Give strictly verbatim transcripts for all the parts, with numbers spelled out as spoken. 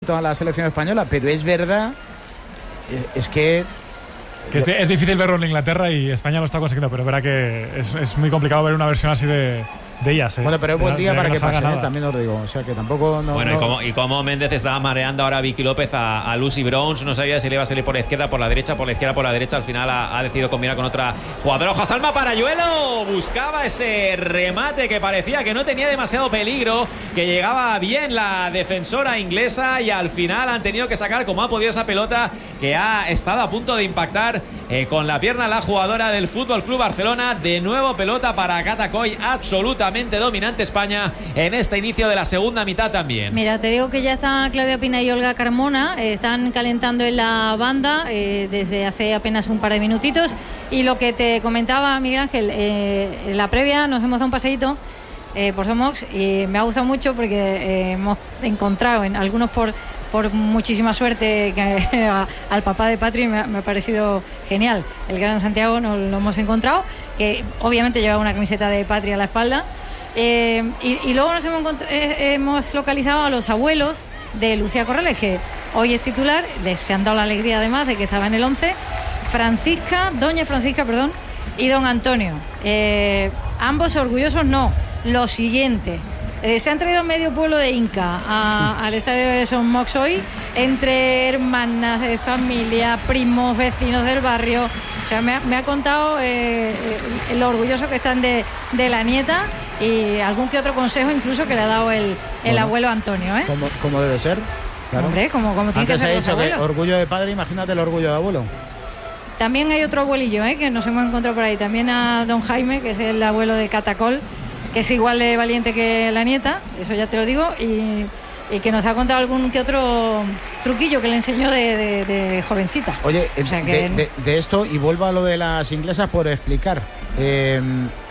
favorito a la selección española, pero es verdad, es, es que... Que es, es difícil verlo en Inglaterra y España lo está consiguiendo, pero es verdad que es, es muy complicado ver una versión así de, de ellas. ¿eh? Bueno, pero es buen día de, para de que, que no pase, ¿eh? Nada. También os digo. O sea, que tampoco... No, bueno, no... Y, como, y como Méndez estaba mareando ahora a Vicky López a, a Lucy Bronze, no sabía si le iba a salir por la izquierda, por la derecha, por la izquierda, por la derecha. Al final ha, ha decidido combinar con otra jugadora. ¡Ojo, Salma Parayuelo! Buscaba ese remate que parecía que no tenía demasiado peligro, que llegaba bien la defensora inglesa y al final han tenido que sacar como ha podido esa pelota que ha estado a punto de impactar eh, con la pierna la jugadora del Fútbol Club Barcelona. De nuevo pelota para Cata Coll, absolutamente dominante España en este inicio de la segunda mitad también. Mira, te digo que ya están Claudia Pina y Olga Carmona, eh, están calentando en la banda eh, desde hace apenas un par de minutitos. Y lo que te comentaba Miguel Ángel, eh, en la previa nos hemos dado un paseíto eh, por Somox y me ha gustado mucho porque eh, hemos encontrado en algunos por por muchísima suerte que a, al papá de Patri me ha, me ha parecido genial. El gran Santiago nos lo hemos encontrado, que obviamente lleva una camiseta de Patri a la espalda. Eh, y, y luego nos hemos, eh, hemos localizado a los abuelos de Lucía Corrales, que hoy es titular. Les se han dado la alegría además de que estaba en el once. Francisca, doña Francisca, perdón, y don Antonio. Eh, ambos orgullosos, no. Lo siguiente. Eh, se han traído medio pueblo de Inca a, al estadio de Son Mox hoy, entre hermanas, de familia, primos, vecinos del barrio. O sea, me ha, me ha contado eh, eh, lo orgulloso que están de, de la nieta y algún que otro consejo incluso que le ha dado el, el bueno, abuelo Antonio. ¿eh? Como, como debe ser. Claro. Hombre, como, como tiene Antes que ser los dicho abuelos. Que orgullo de padre, imagínate el orgullo de abuelo. También hay otro abuelillo ¿eh? que nos hemos encontrado por ahí. También a don Jaime, que es el abuelo de Cata Coll, que es igual de valiente que la nieta, eso ya te lo digo, y, y que nos ha contado algún que otro truquillo que le enseñó de, de, de jovencita. Oye, o sea de, que... de, de esto, y vuelvo a lo de las inglesas por explicar. Eh,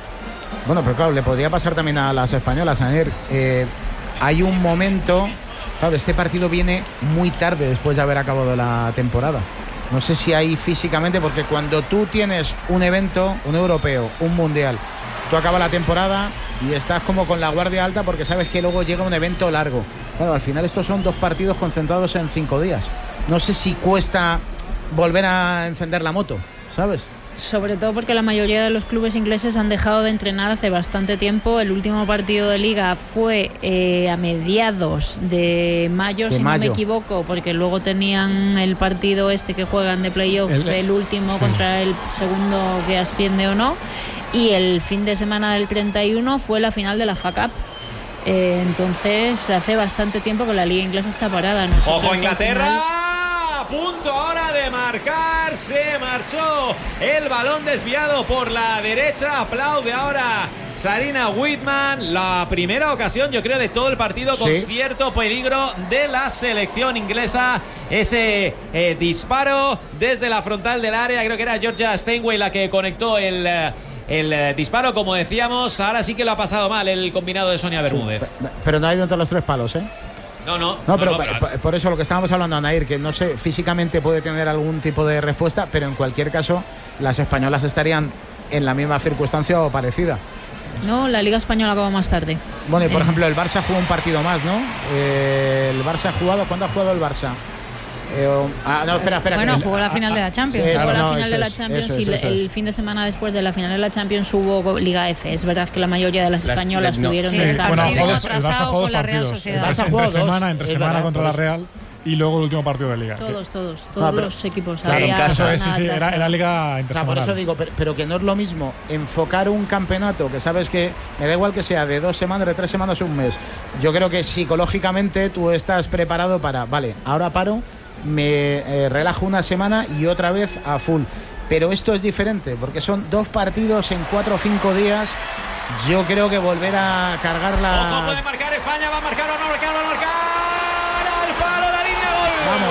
bueno, pero claro, le podría pasar también a las españolas. A ver, eh, hay un momento... Claro, este partido viene muy tarde después de haber acabado la temporada. No sé si hay físicamente, porque cuando tú tienes un evento, un europeo, un mundial, tú acabas la temporada y estás como con la guardia alta porque sabes que luego llega un evento largo. Bueno, al final estos son dos partidos concentrados en cinco días. No sé si cuesta volver a encender la moto, ¿sabes? Sobre todo porque la mayoría de los clubes ingleses han dejado de entrenar hace bastante tiempo. El último partido de Liga fue eh, a mediados de mayo, de si mayo. no me equivoco, porque luego tenían el partido este que juegan de playoff, el, el último sí. contra el segundo que asciende o no. Y el fin de semana del treinta y uno fue la final de la F A Cup. Eh, entonces hace bastante tiempo que la liga inglesa está parada. Nosotros ¡ojo Inglaterra! A punto ahora de marcar, se marchó el balón desviado por la derecha. Aplaude ahora Sarina Wittmann, la primera ocasión yo creo de todo el partido con sí. cierto peligro de la selección inglesa. Ese eh, disparo desde la frontal del área, creo que era Georgia Steinway la que conectó el... Eh, El eh, disparo, como decíamos. Ahora sí que lo ha pasado mal el combinado de Sonia Bermúdez. Sí, pero no hay dentro de los tres palos, ¿eh? No, no. No, pero, no, no, pero por, por eso lo que estábamos hablando, Anair, que no sé, físicamente puede tener algún tipo de respuesta, pero en cualquier caso, las españolas estarían en la misma circunstancia o parecida. No, la Liga Española acaba más tarde. Bueno, y por eh. ejemplo, el Barça jugó un partido más, ¿no? Eh, el Barça ha jugado, ¿cuándo ha jugado el Barça? Eh, ah, no, espera, espera. Bueno, que jugó el, la final ah, de la Champions. Sí, jugó eso, la no, final de la es, Champions eso es, y eso el es. fin de semana después de la final de la Champions hubo Liga F. Es verdad que la mayoría de las, las españolas no, tuvieron sí, descanso. Bueno, sí, el Barça jugó dos partidos. El Barça jugó entre semana, entre semana verdad, contra la Real y luego el último partido de Liga. Todos, todos, todos no, los equipos. Claro, había en casa. Eso es, sí, sí, era, era Liga intersemanal. O sea, por eso digo, pero, pero que no es lo mismo enfocar un campeonato, que sabes que me da igual que sea de dos semanas, de tres semanas o un mes. Yo creo que psicológicamente tú estás preparado para, vale, ahora paro, me eh, relajo una semana y otra vez a full. Pero esto es diferente, porque son dos partidos en cuatro o cinco días. Yo creo que volver a cargar la... Ojo, puede marcar España, va a marcar o no marcar, va a marcar al palo, la línea, gol. Vamos.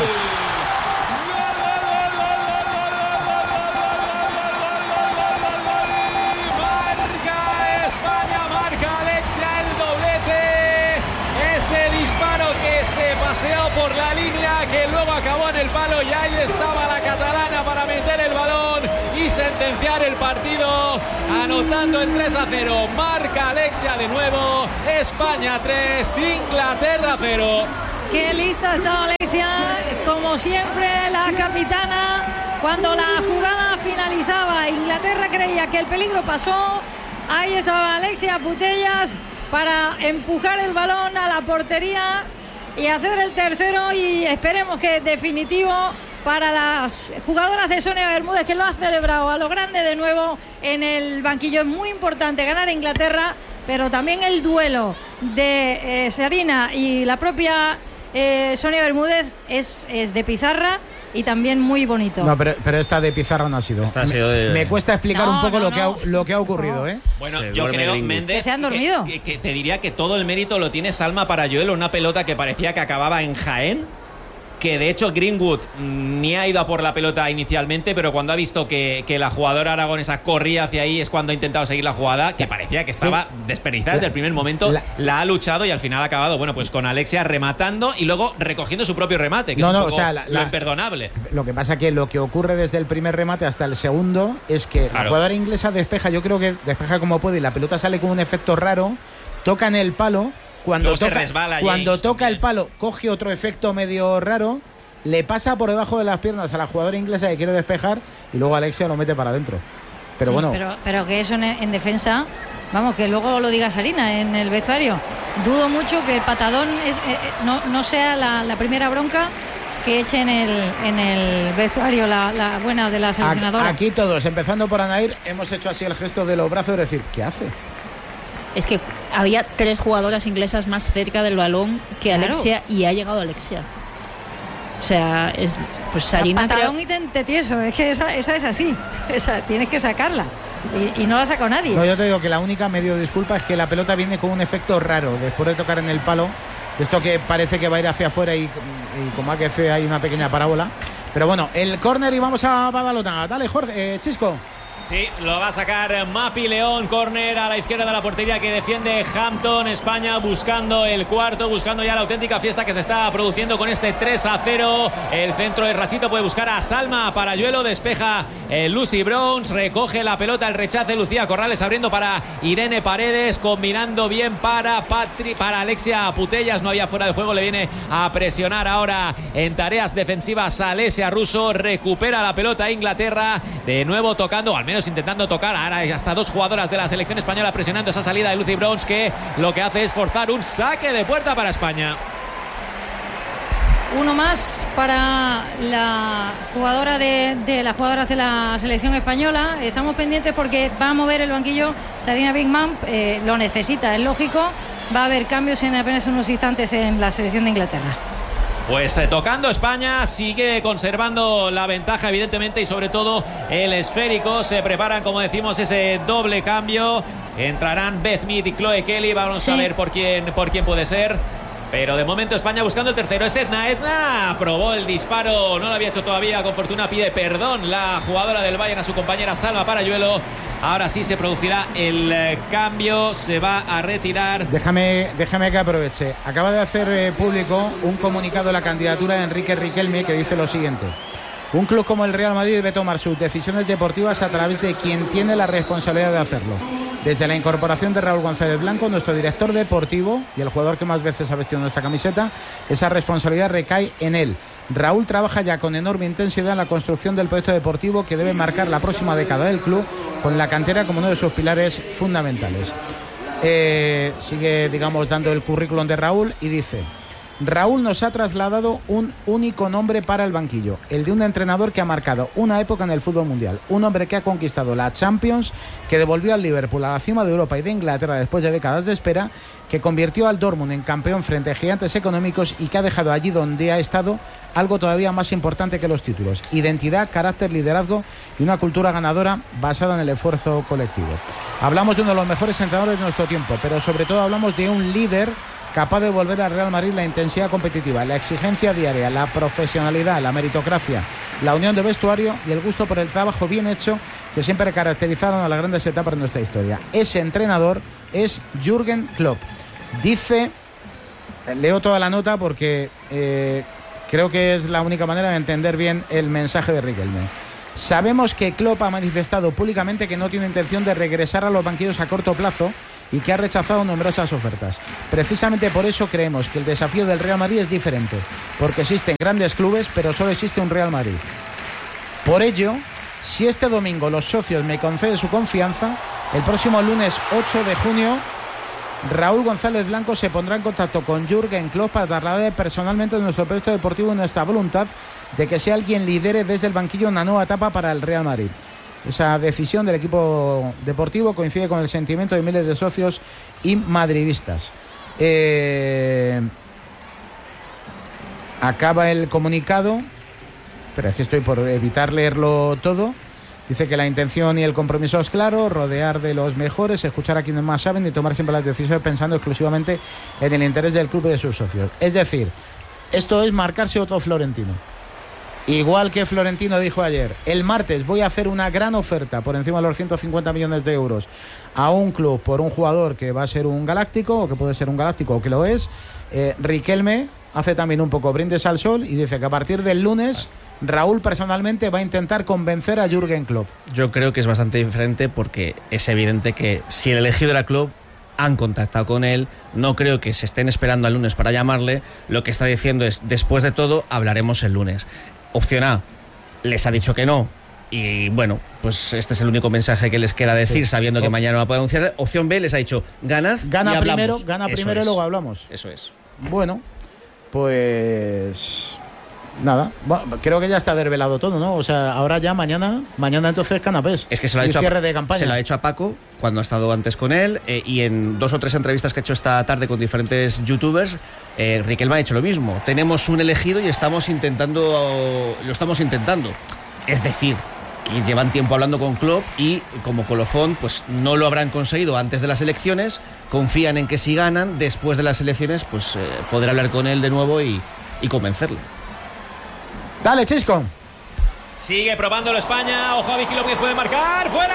Marca España, marca Alexia el doblete. Ese disparo que se paseó por la línea, que luego acabó en el palo, y ahí estaba la catalana para meter el balón y sentenciar el partido, anotando el tres a cero. Marca Alexia de nuevo. España tres, Inglaterra cero. Qué lista ha estado Alexia. como siempre, la capitana. Cuando la jugada finalizaba, Inglaterra creía que el peligro pasó. Ahí estaba Alexia Putellas para empujar el balón a la portería y hacer el tercero, y esperemos que definitivo para las jugadoras de Sonia Bermúdez, que lo ha celebrado a lo grande de nuevo en el banquillo. Es muy importante ganar a Inglaterra, pero también el duelo de eh, Sarina y la propia eh, Sonia Bermúdez es, es de pizarra y también muy bonito. No, pero, pero esta de pizarra no ha sido. Esta ha sido de... me, me cuesta explicar no, un poco no, lo, no. Que ha, lo que ha ocurrido, ¿eh? Bueno, Se yo creo, Méndez, que se han dormido. Que, que te diría que todo el mérito lo tiene Salma Parayuelo, una pelota que parecía que acababa en Jaén, que de hecho Greenwood ni ha ido a por la pelota inicialmente, pero cuando ha visto que, que la jugadora aragonesa corría hacia ahí es cuando ha intentado seguir la jugada, que parecía que estaba sí. desperdiciada desde el primer momento, la, la ha luchado y al final ha acabado, bueno, pues con Alexia rematando y luego recogiendo su propio remate, que no, es un no, poco o sea, la, lo la, imperdonable. Lo que pasa que lo que ocurre desde el primer remate hasta el segundo es que claro. la jugadora inglesa despeja, yo creo que despeja como puede y la pelota sale con un efecto raro, toca en el palo. Cuando Luego toca, se resbala cuando James toca también. el palo, coge otro efecto medio raro, le pasa por debajo de las piernas a la jugadora inglesa que quiere despejar y luego Alexia lo mete para adentro. Pero sí, bueno. Pero, pero que eso en, en defensa, vamos, que luego lo diga Sarina en el vestuario. Dudo mucho que el patadón es, eh, no, no sea la, la primera bronca que eche en el, en el vestuario la, la buena de la seleccionadora. Aquí todos, empezando por Anair, hemos hecho así el gesto de los brazos, es decir, ¿qué hace? Es que había tres jugadoras inglesas más cerca del balón que claro. Alexia y ha llegado Alexia. O sea, es pues Sarina. El patadón creo... y te tieso, es que esa, esa es así. Esa, tienes que sacarla. Y, y no la sacó nadie. No, yo te digo que la única medio disculpa es que la pelota viene con un efecto raro después de tocar en el palo. De esto que parece que va a ir hacia afuera y, y como a que hace hay una pequeña parábola. Pero bueno, el córner y vamos a Badalona. Dale, Jorge, eh, Chisco. Sí, lo va a sacar Mapi León, córner a la izquierda de la portería que defiende Hampton. España buscando el cuarto, buscando ya la auténtica fiesta que se está produciendo con este tres a cero. El centro de Rasito puede buscar a Salma Parayuelo, despeja eh, Lucy Browns, recoge la pelota, el rechace Lucía Corrales abriendo para Irene Paredes, combinando bien para Patri, para Alexia Putellas, no había fuera de juego, le viene a presionar ahora en tareas defensivas a Alessia Russo, recupera la pelota Inglaterra, de nuevo tocando, al menos intentando tocar, ahora hay hasta dos jugadoras de la selección española presionando esa salida de Lucy Browns, que lo que hace es forzar un saque de puerta para España. Uno más para la jugadora de, de las jugadoras de la selección española. Estamos pendientes porque va a mover el banquillo Sarina Bigman, eh, lo necesita, es lógico. Va a haber cambios en apenas unos instantes en la selección de Inglaterra. Pues eh, tocando España, sigue conservando la ventaja evidentemente y sobre todo el esférico. Se preparan, como decimos, ese doble cambio. Entrarán Beth Mead y Chloe Kelly. Vamos sí. a ver por quién, por quién puede ser. Pero de momento España buscando el tercero. Es Edna. Edna probó el disparo, no lo había hecho todavía. Con fortuna pide perdón la jugadora del Bayern a su compañera Salma Parayuelo. Ahora sí se producirá el eh, cambio. Se va a retirar. Déjame, déjame que aproveche. Acaba de hacer eh, público un comunicado de la candidatura de Enrique Riquelme que dice lo siguiente: un club como el Real Madrid debe tomar sus decisiones deportivas a través de quien tiene la responsabilidad de hacerlo. Desde la incorporación de Raúl González Blanco, nuestro director deportivo y el jugador que más veces ha vestido nuestra camiseta, esa responsabilidad recae en él. Raúl trabaja ya con enorme intensidad en la construcción del proyecto deportivo que debe marcar la próxima década del club, con la cantera como uno de sus pilares fundamentales. Eh, sigue, digamos, dando el currículum de Raúl y dice: Raúl nos ha trasladado un único nombre para el banquillo, el de un entrenador que ha marcado una época en el fútbol mundial, un hombre que ha conquistado la Champions, que devolvió al Liverpool a la cima de Europa y de Inglaterra después de décadas de espera, que convirtió al Dortmund en campeón frente a gigantes económicos y que ha dejado allí donde ha estado algo todavía más importante que los títulos: identidad, carácter, liderazgo y una cultura ganadora basada en el esfuerzo colectivo. Hablamos de uno de los mejores entrenadores de nuestro tiempo, pero sobre todo hablamos de un líder capaz de volver al Real Madrid la intensidad competitiva, la exigencia diaria, la profesionalidad, la meritocracia, la unión de vestuario y el gusto por el trabajo bien hecho que siempre caracterizaron a las grandes etapas de nuestra historia. Ese entrenador es Jürgen Klopp. Dice, leo toda la nota porque eh, creo que es la única manera de entender bien el mensaje de Riquelme. Sabemos que Klopp ha manifestado públicamente que no tiene intención de regresar a los banquillos a corto plazo y que ha rechazado numerosas ofertas. Precisamente por eso creemos que el desafío del Real Madrid es diferente, porque existen grandes clubes, pero solo existe un Real Madrid. Por ello, si este domingo los socios me conceden su confianza, el próximo lunes ocho de junio, Raúl González Blanco se pondrá en contacto con Jürgen Klopp para trasladar personalmente nuestro proyecto deportivo y nuestra voluntad de que sea el quien lidere desde el banquillo una nueva etapa para el Real Madrid. Esa decisión del equipo deportivo coincide con el sentimiento de miles de socios y madridistas. Eh, acaba el comunicado, pero es que estoy por evitar leerlo todo. Dice que la intención y el compromiso es claro, rodear de los mejores, escuchar a quienes más saben y tomar siempre las decisiones pensando exclusivamente en el interés del club y de sus socios. Es decir, esto es marcarse otro Florentino. Igual que Florentino dijo ayer, el martes voy a hacer una gran oferta por encima de los ciento cincuenta millones de euros a un club por un jugador que va a ser un galáctico, o que puede ser un galáctico o que lo es. Eh, Riquelme hace también un poco brindis al sol y dice que a partir del lunes Raúl personalmente va a intentar convencer a Jürgen Klopp. Yo creo que es bastante diferente porque es evidente que si el elegido era Klopp, han contactado con él, no creo que se estén esperando al lunes para llamarle, lo que está diciendo es, después de todo, hablaremos el lunes. Opción A, les ha dicho que no, y bueno, pues este es el único mensaje que les queda decir, sí, sabiendo que mañana no va a poder anunciar. Opción B, les ha dicho, ganad gana y primero, hablamos. gana Eso primero es. y luego hablamos. Eso es. Bueno, pues nada, bueno, creo que ya está desvelado todo, ¿no? O sea, ahora ya mañana, mañana entonces canapés. Es que se lo ha y hecho cierre a, de campaña. Se lo ha hecho a Paco cuando ha estado antes con él, eh, y en dos o tres entrevistas que ha hecho esta tarde con diferentes youtubers, eh, Riquelme ha hecho lo mismo. Tenemos un elegido y estamos intentando, lo estamos intentando. Es decir, que llevan tiempo hablando con Klopp y como colofón, pues no lo habrán conseguido antes de las elecciones. Confían en que si ganan después de las elecciones, pues eh, poder hablar con él de nuevo y, y convencerle. Dale, Chisco. Sigue probándolo España. Ojo a Vicky López, puede marcar. ¡Fuera!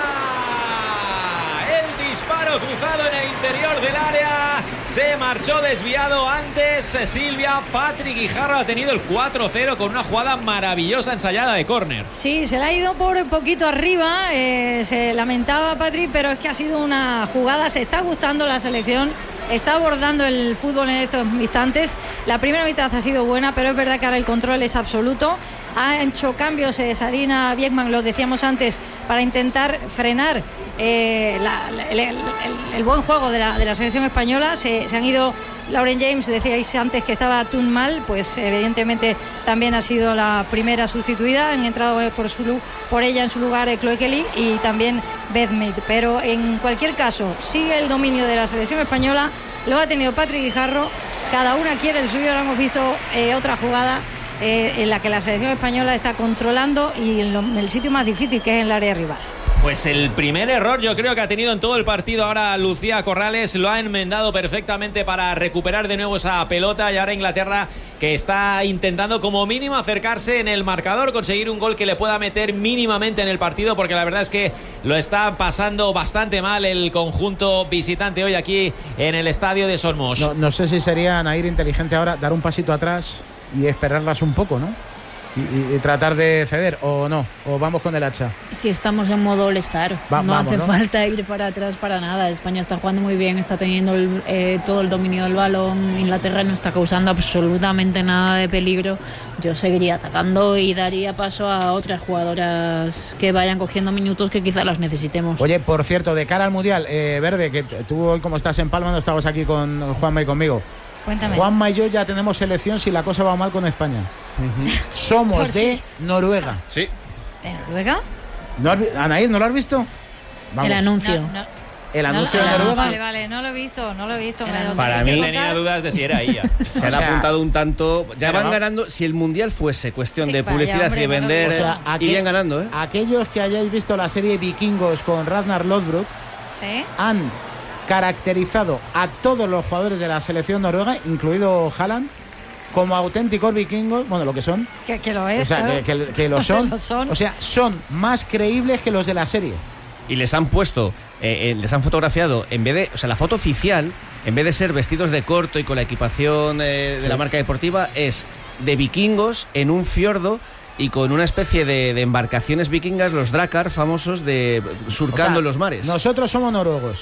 El disparo cruzado en el interior del área. Se marchó desviado antes. Silvia, Patrick Guijarro ha tenido el cuatro cero con una jugada maravillosa ensayada de córner. Sí, se le ha ido por poquito arriba. Eh, se lamentaba Patrick, pero es que ha sido una jugada. Se está gustando la selección. Está abordando el fútbol en estos instantes. La primera mitad ha sido buena, pero es verdad que ahora el control es absoluto. Ha hecho cambios eh, Sarina Biekman, lo decíamos antes, para intentar frenar eh, la, la, el, el, el buen juego de la, de la selección española. Se, se han ido Lauren James, decíais antes que estaba Tun mal, pues evidentemente también ha sido la primera sustituida. Han entrado por, su, por ella en su lugar eh, Chloe Kelly y también Beth Mead. Pero en cualquier caso, sigue el dominio de la selección española. Lo ha tenido Patrick Guijarro, cada una quiere el suyo. Ahora hemos visto eh, otra jugada eh, en la que la selección española está controlando y en, lo, en el sitio más difícil, que es en el área rival. Pues el primer error yo creo que ha tenido en todo el partido ahora Lucía Corrales, lo ha enmendado perfectamente para recuperar de nuevo esa pelota, y ahora Inglaterra, que está intentando como mínimo acercarse en el marcador, conseguir un gol que le pueda meter mínimamente en el partido, porque la verdad es que lo está pasando bastante mal el conjunto visitante hoy aquí en el estadio de Somos. No, no sé si sería, Nair, inteligente ahora dar un pasito atrás y esperarlas un poco, ¿no? Y, y, y tratar de ceder, o no, o vamos con el hacha. Si estamos en modo All-Star, Va, no vamos, hace ¿no? falta ir para atrás para nada. España está jugando muy bien, está teniendo el, eh, todo el dominio del balón. Inglaterra no está causando absolutamente nada de peligro. Yo seguiría atacando y daría paso a otras jugadoras que vayan cogiendo minutos que quizás las necesitemos. Oye, por cierto, de cara al Mundial, eh, Verde, que t- tú hoy como estás en Palma, no estabas aquí con Juanma y conmigo. Cuéntame. Juanma y yo ya tenemos selección si la cosa va mal con España. Uh-huh. Somos Por de si. Noruega. Sí. ¿De Noruega? ¿No has vi- Anaír, ¿no lo has visto? Vamos. El anuncio. No, no. El anuncio no, de ah, Noruega. Vale, vale, no lo he visto, no lo he visto. El me lo anuncio. Para tengo que mí- Tenía contar. dudas de si era ella. Se han O sea, apuntado un tanto. Ya pero van no. ganando. Si el mundial fuese cuestión Sí, de vaya, publicidad hombre, y de no lo vender, O sea, aquel- irían ganando, ¿eh? Aquellos que hayáis visto la serie Vikingos con Ragnar Lodbrok Sí. han caracterizado a todos los jugadores de la selección noruega, incluido Haaland, como auténticos vikingos, bueno, lo que son. Que, que lo es. O sea, claro. que, que- que lo son. Lo son. O sea, son más creíbles que los de la serie. Y les han puesto, eh, eh, les han fotografiado, en vez de, o sea, la foto oficial, en vez de ser vestidos de corto y con la equipación eh, de Sí. la marca deportiva, es de vikingos en un fiordo y con una especie de, de embarcaciones vikingas, los Drakkar famosos, de surcando O sea, los mares. Nosotros somos noruegos.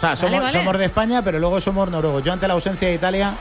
sea, somos, vale, vale. somos de España, pero luego somos noruegos. Yo ante la ausencia de Italia,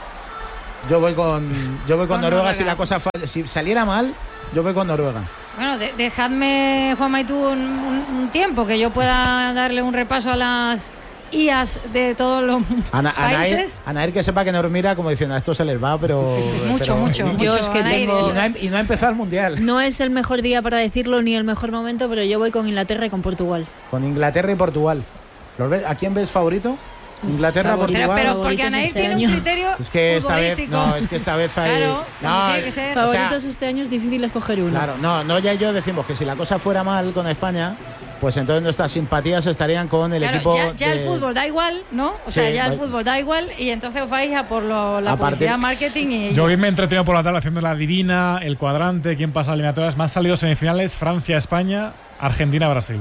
yo voy con, yo voy con, con Noruega. Noruega. Si la cosa si saliera mal, yo voy con Noruega. Bueno, de, dejadme, Juanma y tú, un, un, un tiempo que yo pueda darle un repaso a las I As de todos los Ana, países. Anair, que sepa que nos mira como diciendo, a esto se les va, pero... mucho, pero, mucho. Y, yo mucho, es que Anair, tengo... Y no, ha, y no ha empezado el Mundial. No es el mejor día para decirlo ni el mejor momento, pero yo voy con Inglaterra y con Portugal. Con Inglaterra y Portugal. ¿A quién ves favorito? Inglaterra, Favorito. Portugal. Pero, pero porque Favoritos Anair este tiene año. un criterio Es que esta vez, futbolístico. no, es que esta vez hay... Claro, no, tiene que ser. Favoritos o sea, este año es difícil escoger uno. Claro, no, no ya yo decimos que si la cosa fuera mal con España, pues entonces nuestras simpatías estarían con el Claro, equipo. ya, ya de... el fútbol da igual, ¿no? O sea, Sí, ya el va- fútbol da igual y entonces os vais a por lo, la A partir- publicidad, marketing y... Yo hoy me he entretenido por la tarde haciendo la divina, el cuadrante, quién pasa a eliminatorias. Me han salido semifinales: Francia, España, Argentina, Brasil.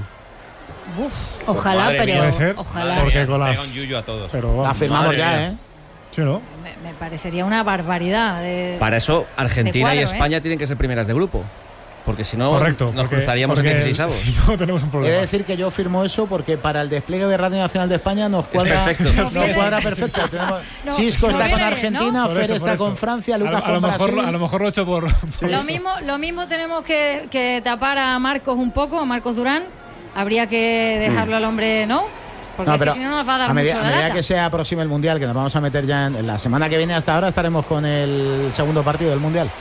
Uf, Ojalá, Madre pero mía. Puede ser. ojalá. Porque Mira, con nos las- pega un yuyu a todos. Pero vamos, La firmamos Madre ya, mía. ¿eh? sí, ¿no? me, me parecería una barbaridad. De, Para eso, Argentina De y cuadro, España tienen que ser primeras de grupo. Porque si no, Correcto. nos porque- cruzaríamos en porque dieciseisavos. Si no, tenemos un He problema. de decir que yo firmo eso porque para el despliegue de Radio Nacional de España nos cuadra perfecto. Nos viene- cuadra perfecto. Tenemos, No, Chisco no está con viene bien, Argentina, ¿no? Por Fer eso, está por eso. con Francia, A lo- Lucas a, lo con mejor, Brasil. a lo mejor lo he hecho por. por- Lo mismo, lo mismo tenemos que, que tapar a Marcos un poco, a Marcos Durán. Habría que dejarlo al hombre, ¿no? Porque No, es que pero si no nos va a dar a medida, mucho a la medida lata. que se aproxime el Mundial, que nos vamos a meter ya en, en la semana que viene, hasta ahora estaremos con el segundo partido del Mundial.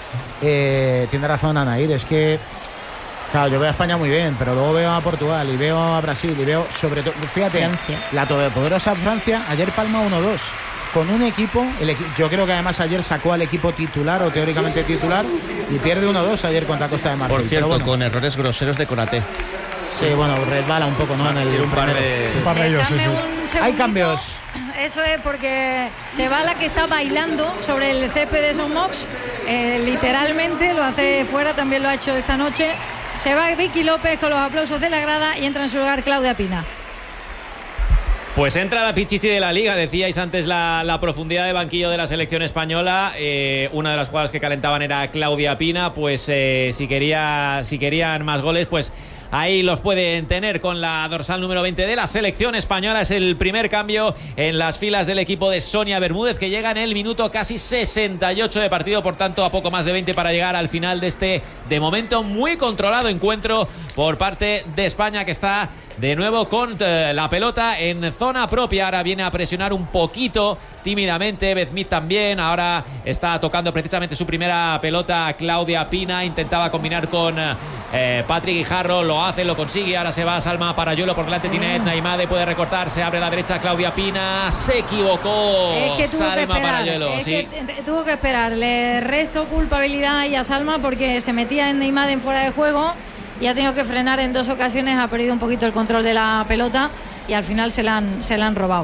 Eh, tiene razón Anair, es que claro, yo veo a España muy bien, pero luego veo a Portugal y veo a Brasil y veo sobre todo, fíjate, Francia. la todopoderosa Francia, ayer palma uno dos. Con un equipo, el equi- yo creo que además ayer sacó al equipo titular o teóricamente titular y pierde uno dos ayer contra Costa de Marfil. Por cierto, Pero bueno, con errores groseros de Konaté. sí, bueno, resbala un poco, ¿no? En el Tiene un par primero. de... Un par de ellos, sí, Dejadme sí. un segundito. Hay cambios. Eso es porque se va la que está bailando sobre el césped de Son Mox. Eh, literalmente lo hace fuera, también lo ha hecho esta noche. Se va Vicky López con los aplausos de la grada y entra en su lugar Claudia Pina. Pues entra la pichichi de la Liga, decíais antes la, la profundidad de banquillo de la selección española. Eh, una de las jugadoras que calentaban era Claudia Pina, pues eh, si, quería, si querían más goles, pues ahí los pueden tener con la dorsal número veinte de la selección española. Es el primer cambio en las filas del equipo de Sonia Bermúdez, que llega en el minuto casi sesenta y ocho de partido, por tanto a poco más de veinte para llegar al final de este, de momento, muy controlado encuentro por parte de España, que está de nuevo con eh, la pelota en zona propia. Ahora viene a presionar un poquito tímidamente. Beth Mead también. Ahora está tocando precisamente su primera pelota Claudia Pina. Intentaba combinar con eh, Patrick Guijarro. Lo hace, lo consigue. Ahora se va Salma Parayuelo. Por delante tiene Edna Imade. Puede recortar. Se abre a la derecha Claudia Pina. Se equivocó. Es que tuvo que Salma esperar, Parayuelo. es Sí. que t- t- tuvo que esperar. Le resto culpabilidad ahí a Salma porque se metía en Neymar en fuera de juego y ha tenido que frenar en dos ocasiones. Ha perdido un poquito el control de la pelota y al final se la han, se la han robado.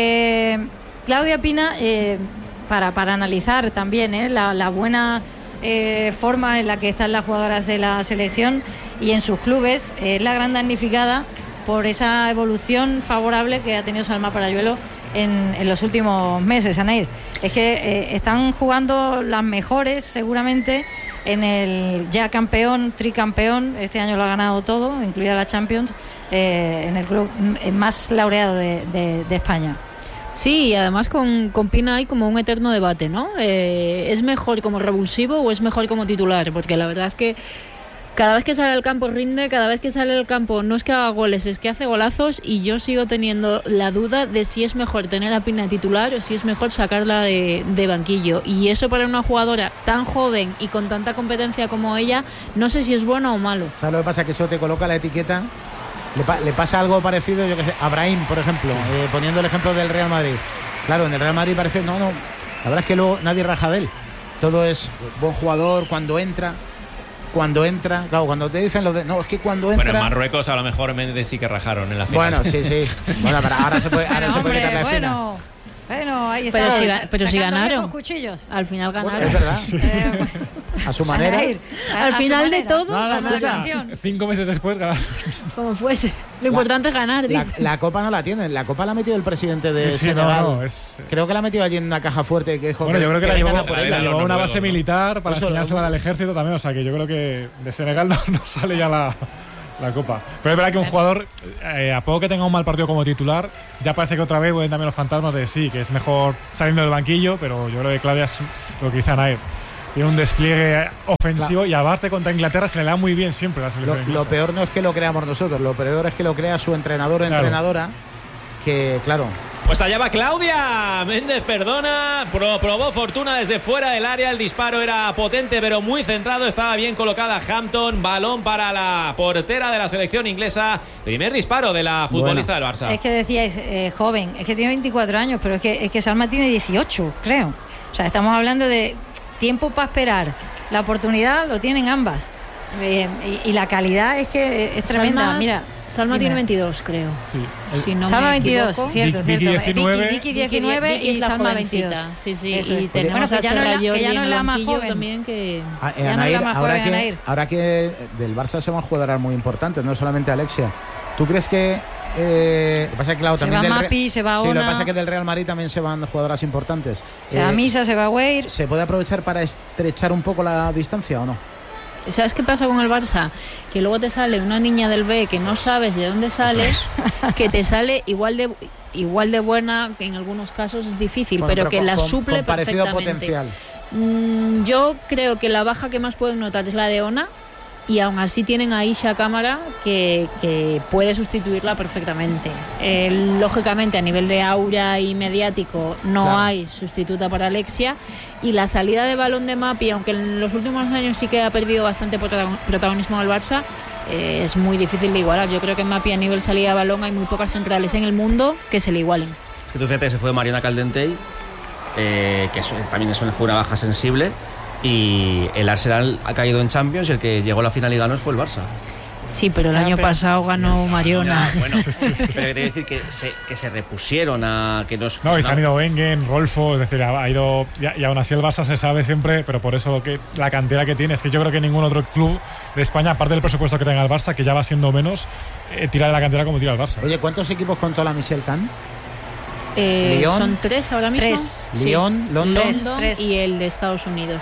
Eh, Claudia Pina, eh, para, para analizar también eh, la, la buena eh, forma en la que están las jugadoras de la selección y en sus clubes, es eh, la gran damnificada por esa evolución favorable que ha tenido Salma Parayuelo en, en los últimos meses, Anair. Es que eh, están jugando las mejores seguramente en el ya campeón, tricampeón, este año lo ha ganado todo, incluida la Champions, eh, en el club más laureado de, de, de España. Sí, y además con, con Pina hay como un eterno debate, ¿no? Eh, ¿Es mejor como revulsivo o es mejor como titular? Porque la verdad es que cada vez que sale al campo rinde, cada vez que sale al campo no es que haga goles, es que hace golazos, y yo sigo teniendo la duda de si es mejor tener a Pina titular o si es mejor sacarla de, de banquillo. Y eso para una jugadora tan joven y con tanta competencia como ella, no sé si es bueno o malo. ¿Sabes lo que pasa? Que eso te coloca la etiqueta. Le, pa- le pasa algo parecido, yo que sé, a Brahim, por ejemplo, eh, poniendo el ejemplo del Real Madrid. Claro, en el Real Madrid parece, no, no, la verdad es que luego nadie raja de él. Todo es buen jugador cuando entra. Cuando entra, claro, cuando te dicen lo de. No, es que cuando entra. Bueno, en Marruecos a lo mejor Méndez sí que rajaron en la final. Bueno, sí, sí. Bueno, pero ahora se puede, ahora Bueno, se puede hombre, quitar la espina. bueno, bueno, ahí está. Pero si ga- pero si Sacando ganaron. viejos cuchillos. Al final Bueno, ganaron. es verdad. Eh, A su manera. Anair, a- Al a su final de manera. todo, No, no, Como la escucha. canción. Cinco meses después ganaron. como fuese. Lo importante es ganar, La, dice. la copa no la tienen. La copa la ha metido el presidente de Sí, sí, no, Senegal. no, es- Creo que la ha metido allí en una caja fuerte que dijo Bueno, yo creo que la vengan llevó, a por la ella. la a llevó los a una noruegos, base ¿no? militar para Eso, enseñársela lo- del ejército también, o sea que yo creo que de Senegal no, no sale ya la, La Copa. Pero es verdad que un jugador, eh, a poco que tenga un mal partido como titular, ya parece que otra vez vuelven también los fantasmas de sí, que es mejor saliendo del banquillo, pero yo creo que Claudia es lo que dice Anaer. Tiene un despliegue ofensivo claro. y aparte contra Inglaterra se le da muy bien siempre la selección lo, inglesa. Lo peor no es que lo creamos nosotros, lo peor es que lo crea su entrenador o claro. entrenadora, que claro... Pues allá va Claudia Méndez, perdona, Pro, probó fortuna desde fuera del área, el disparo era potente pero muy centrado, estaba bien colocada Hampton, balón para la portera de la selección inglesa, primer disparo de la futbolista bueno. del Barça. Es que decíais, eh, joven, es que tiene veinticuatro años, pero es que, es que Salma tiene dieciocho, creo. O sea, estamos hablando de tiempo para esperar, la oportunidad lo tienen ambas. Eh, y, y la calidad es que es tremenda, Salma, mira. Salma dime. tiene veintidós, creo. Sí. Si no Salma me veintidós, equivoco. cierto, Vicky, cierto. diecinueve. Vicky diecinueve Vicky y es la Salma jovencita. veintidós. Sí, sí. Eso y es. tenemos Bueno, que ya no es la, que ya no es la más joven. También que... Ah, eh, ya Anair, no es la más ahora, joven, que, Anair. ahora que del Barça se van jugadoras muy importantes, no solamente Alexia. ¿Tú crees que eh, lo que pasa es que claro, se también va del Mapi, se va sí, Ona. lo que pasa es que del Real Madrid también se van jugadoras importantes. Se va eh, Misa, se va Weir. ¿Se puede aprovechar para estrechar un poco la distancia o no? ¿Sabes qué pasa con el Barça? Que luego te sale una niña del B que no sabes de dónde sale, que te sale igual de igual de buena, que en algunos casos es difícil, bueno, pero, pero que con, la suple con parecido perfectamente. Potencial. Mm, yo creo que la baja que más pueden notar es la de Ona, y aún así tienen a Isha Cámara que, que puede sustituirla perfectamente. Eh, lógicamente a nivel de aura y mediático no claro. hay sustituta para Alexia, y la salida de balón de Mapi, aunque en los últimos años sí que ha perdido bastante protagonismo al Barça, eh, es muy difícil de igualar. Yo creo que en Mapi a nivel salida de balón hay muy pocas centrales en el mundo que se le igualen. Es que tú fíjate, se fue Mariona Caldentey, eh, que es, también es una, fue una baja sensible. Y el Arsenal ha caído en Champions y el que llegó a la final y ganó fue el Barça. Sí, pero el claro, año pero... pasado ganó Mariona. Ya, bueno, pero quiero decir que se, que se repusieron a que nos. No, y se han ido Wengen, Rolfo, es decir, ha ido. Y, y aún así el Barça se sabe siempre, pero por eso que la cantera que tiene, es que yo creo que ningún otro club de España, aparte del presupuesto que tenga el Barça, que ya va siendo menos, eh, tira de la cantera como tira el Barça. Oye, ¿cuántos equipos contó la Michelle Kahn? Eh, son tres ahora mismo. Tres. Sí. Lyon, London, London tres. Y el de Estados Unidos.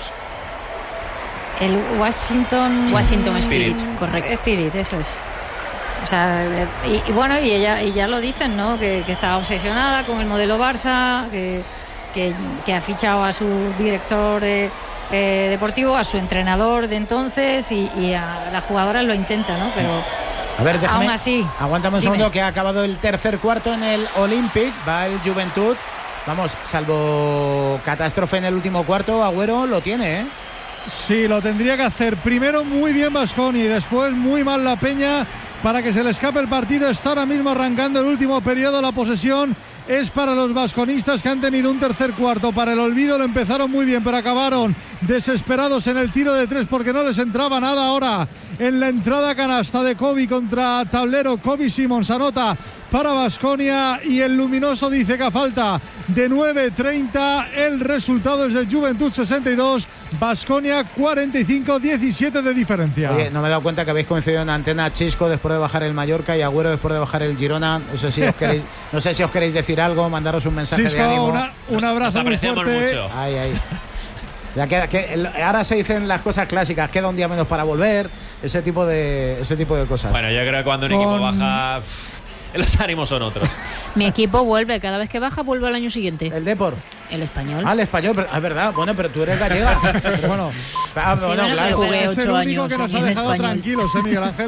El Washington Washington Spirit, correcto. Spirit, eso es. O sea, y, y bueno, y ella y ya lo dicen, ¿no? Que, que está obsesionada con el modelo Barça, que, que, que ha fichado a su director eh, eh, deportivo, a su entrenador de entonces, y, y a las jugadoras lo intentan, ¿no? Pero a ver, déjame, aún así. Aguántame un dime. segundo, que ha acabado el tercer cuarto en el Olympic, va el Juventud. Vamos, salvo catástrofe en el último cuarto, Agüero lo tiene, ¿eh? Sí, lo tendría que hacer. Primero muy bien Bassoni, después muy mal la Peña para que se le escape el partido. Está ahora mismo arrancando el último periodo. La posesión es para los vasconistas, que han tenido un tercer cuarto para el olvido. Lo empezaron muy bien, pero acabaron desesperados en el tiro de tres porque no les entraba nada. Ahora en la entrada canasta de Kobe contra tablero, Kobe Simons anota para Baskonia, y el luminoso dice que a falta de nueve treinta el resultado es de Juventud sesenta y dos, Baskonia cuarenta y cinco, diecisiete de diferencia. Oye, no me he dado cuenta que habéis coincidido en antena, Chisco después de bajar el Mallorca y Agüero después de bajar el Girona. No sé si os queréis, no sé si os queréis decir algo, mandaros un mensaje Chisco, de ánimo. Una, un abrazo muy fuerte. Mucho. Ay, ay. Ya que, que, ahora se dicen las cosas clásicas, queda un día menos para volver, ese tipo de ese tipo de cosas. Bueno, yo creo que cuando un Con... equipo baja, los ánimos son otros. Mi equipo vuelve, cada vez que baja vuelve al año siguiente. El Depor. El Español. Ah, el Español, pero, es verdad, bueno, pero tú eres gallega. bueno, ah, sí, bueno, bueno, claro. jugué Es el ocho único años que nos ha en dejado Español. tranquilos, ¿eh, Miguel Ángel?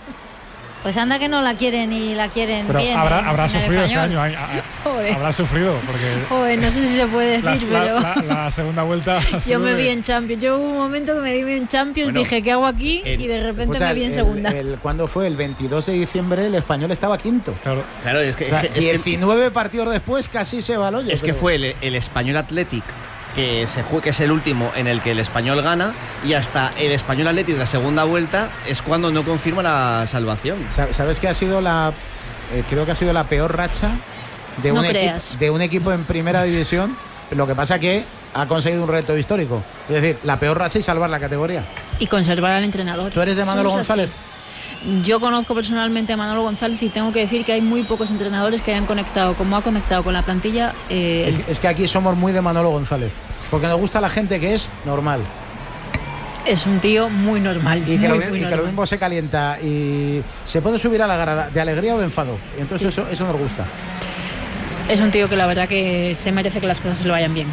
Pues anda que no la quieren y la quieren pero bien. habrá, en, habrá en sufrido este español. año. Hay, habrá sufrido, porque. Joder, no sé si se puede decir, la, pero. La, la, la segunda vuelta. Yo me vi en Champions. Yo hubo un momento que me vi en Champions, bueno, dije, ¿qué hago aquí? el, y de repente Escucha, me vi en el, segunda. El, el, ¿Cuándo fue? El veintidós de diciembre el Español estaba quinto. Claro, claro es que, O sea, es que, diecinueve partidos después casi se va al hoyo. es pero... que fue el, el Español Athletic, que se juega, que es el último en el que el Español gana, y hasta el Español Athletic de la segunda vuelta es cuando no confirma la salvación. ¿Sabes qué ha sido la eh, creo que ha sido la peor racha de No un equipo creas. de un equipo en primera división? Lo que pasa que ha conseguido un reto histórico, es decir, la peor racha y salvar la categoría. Y conservar al entrenador. ¿Tú eres de Manolo Somos González? así. Yo conozco personalmente a Manolo González y tengo que decir que hay muy pocos entrenadores que hayan conectado, como ha conectado con la plantilla. Eh, Es, es que aquí somos muy de Manolo González, porque nos gusta la gente que es normal. Es un tío muy normal. Y que, muy, lo, muy y que normal. lo mismo se calienta y se puede subir a la grada de alegría o de enfado. Y entonces sí. eso, eso nos gusta. Es un tío que la verdad que se merece que las cosas le vayan bien.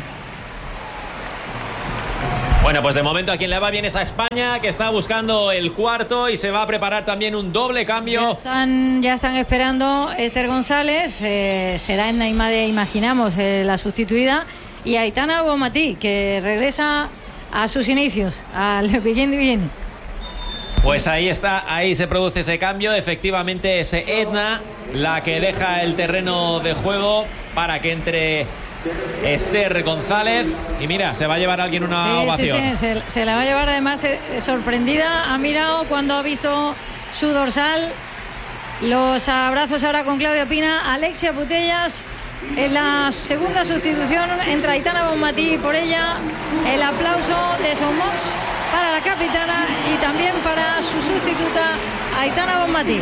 Bueno, pues de momento a quien le va bien es a España, que está buscando el cuarto y se va a preparar también un doble cambio. Ya están, ya están esperando Esther González, eh, será en Naimade, imaginamos, eh, la sustituida, y Aitana Bonmatí, que regresa a sus inicios, al Begin Begin. Pues ahí está, ahí se produce ese cambio. Efectivamente es Edna la que deja el terreno de juego para que entre Esther González. Y mira, se va a llevar a alguien una sí, ovación. Sí, sí, se, se la va a llevar además eh, sorprendida. Ha mirado cuando ha visto su dorsal. Los abrazos ahora con Claudia Pina. Alexia Putellas es la segunda sustitución entre Aitana Bonmatí y por ella el aplauso de Somox para la capitana y también para su sustituta Aitana Bonmatí.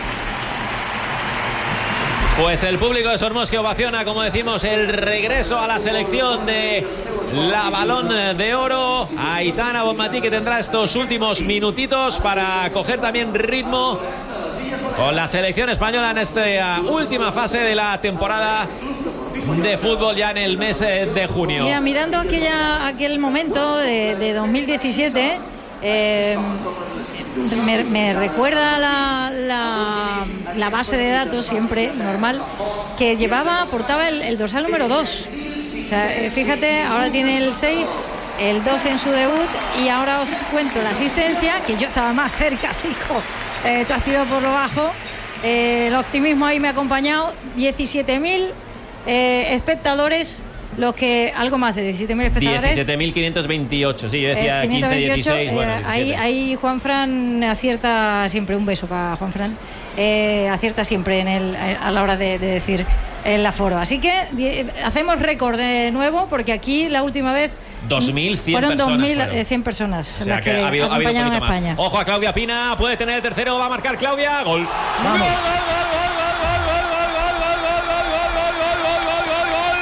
Pues el público de Sormos que ovaciona, como decimos, el regreso a la selección de la Balón de Oro. Aitana Bonmatí, que tendrá estos últimos minutitos para coger también ritmo con la selección española en esta última fase de la temporada de fútbol ya en el mes de junio. Mira, mirando aquella, aquel momento de, de dos mil diecisiete, eh, me, me recuerda la, la, la base de datos siempre normal que llevaba, portaba el, el dorsal número dos. O sea, eh, fíjate, ahora tiene el seis, el dos en su debut, y ahora os cuento la asistencia, que yo estaba más cerca, Sico. Eh, tú has tirado por lo bajo. Eh, el optimismo ahí me ha acompañado. diecisiete mil eh, espectadores, los que algo más de diecisiete mil espectadores. diecisiete mil quinientos veintiocho, sí, yo decía quince, dieciséis. Eh, bueno, ahí, ahí Juan Fran acierta siempre. Un beso para Juan Fran. Eh, acierta siempre en el, a la hora de, de decir el aforo. Así que die, hacemos récord de nuevo, porque aquí la última vez dos mil cien fueron personas. dos mil cien personas O sea, las que, que ha habido, ha habido un acompañaron poquito a España. más. Ojo a Claudia Pina, puede tener el tercero, va a marcar Claudia. Gol. Vamos. Gol, gol, gol, gol, gol, gol, gol, gol, gol, gol, gol, gol, gol, gol, gol, gol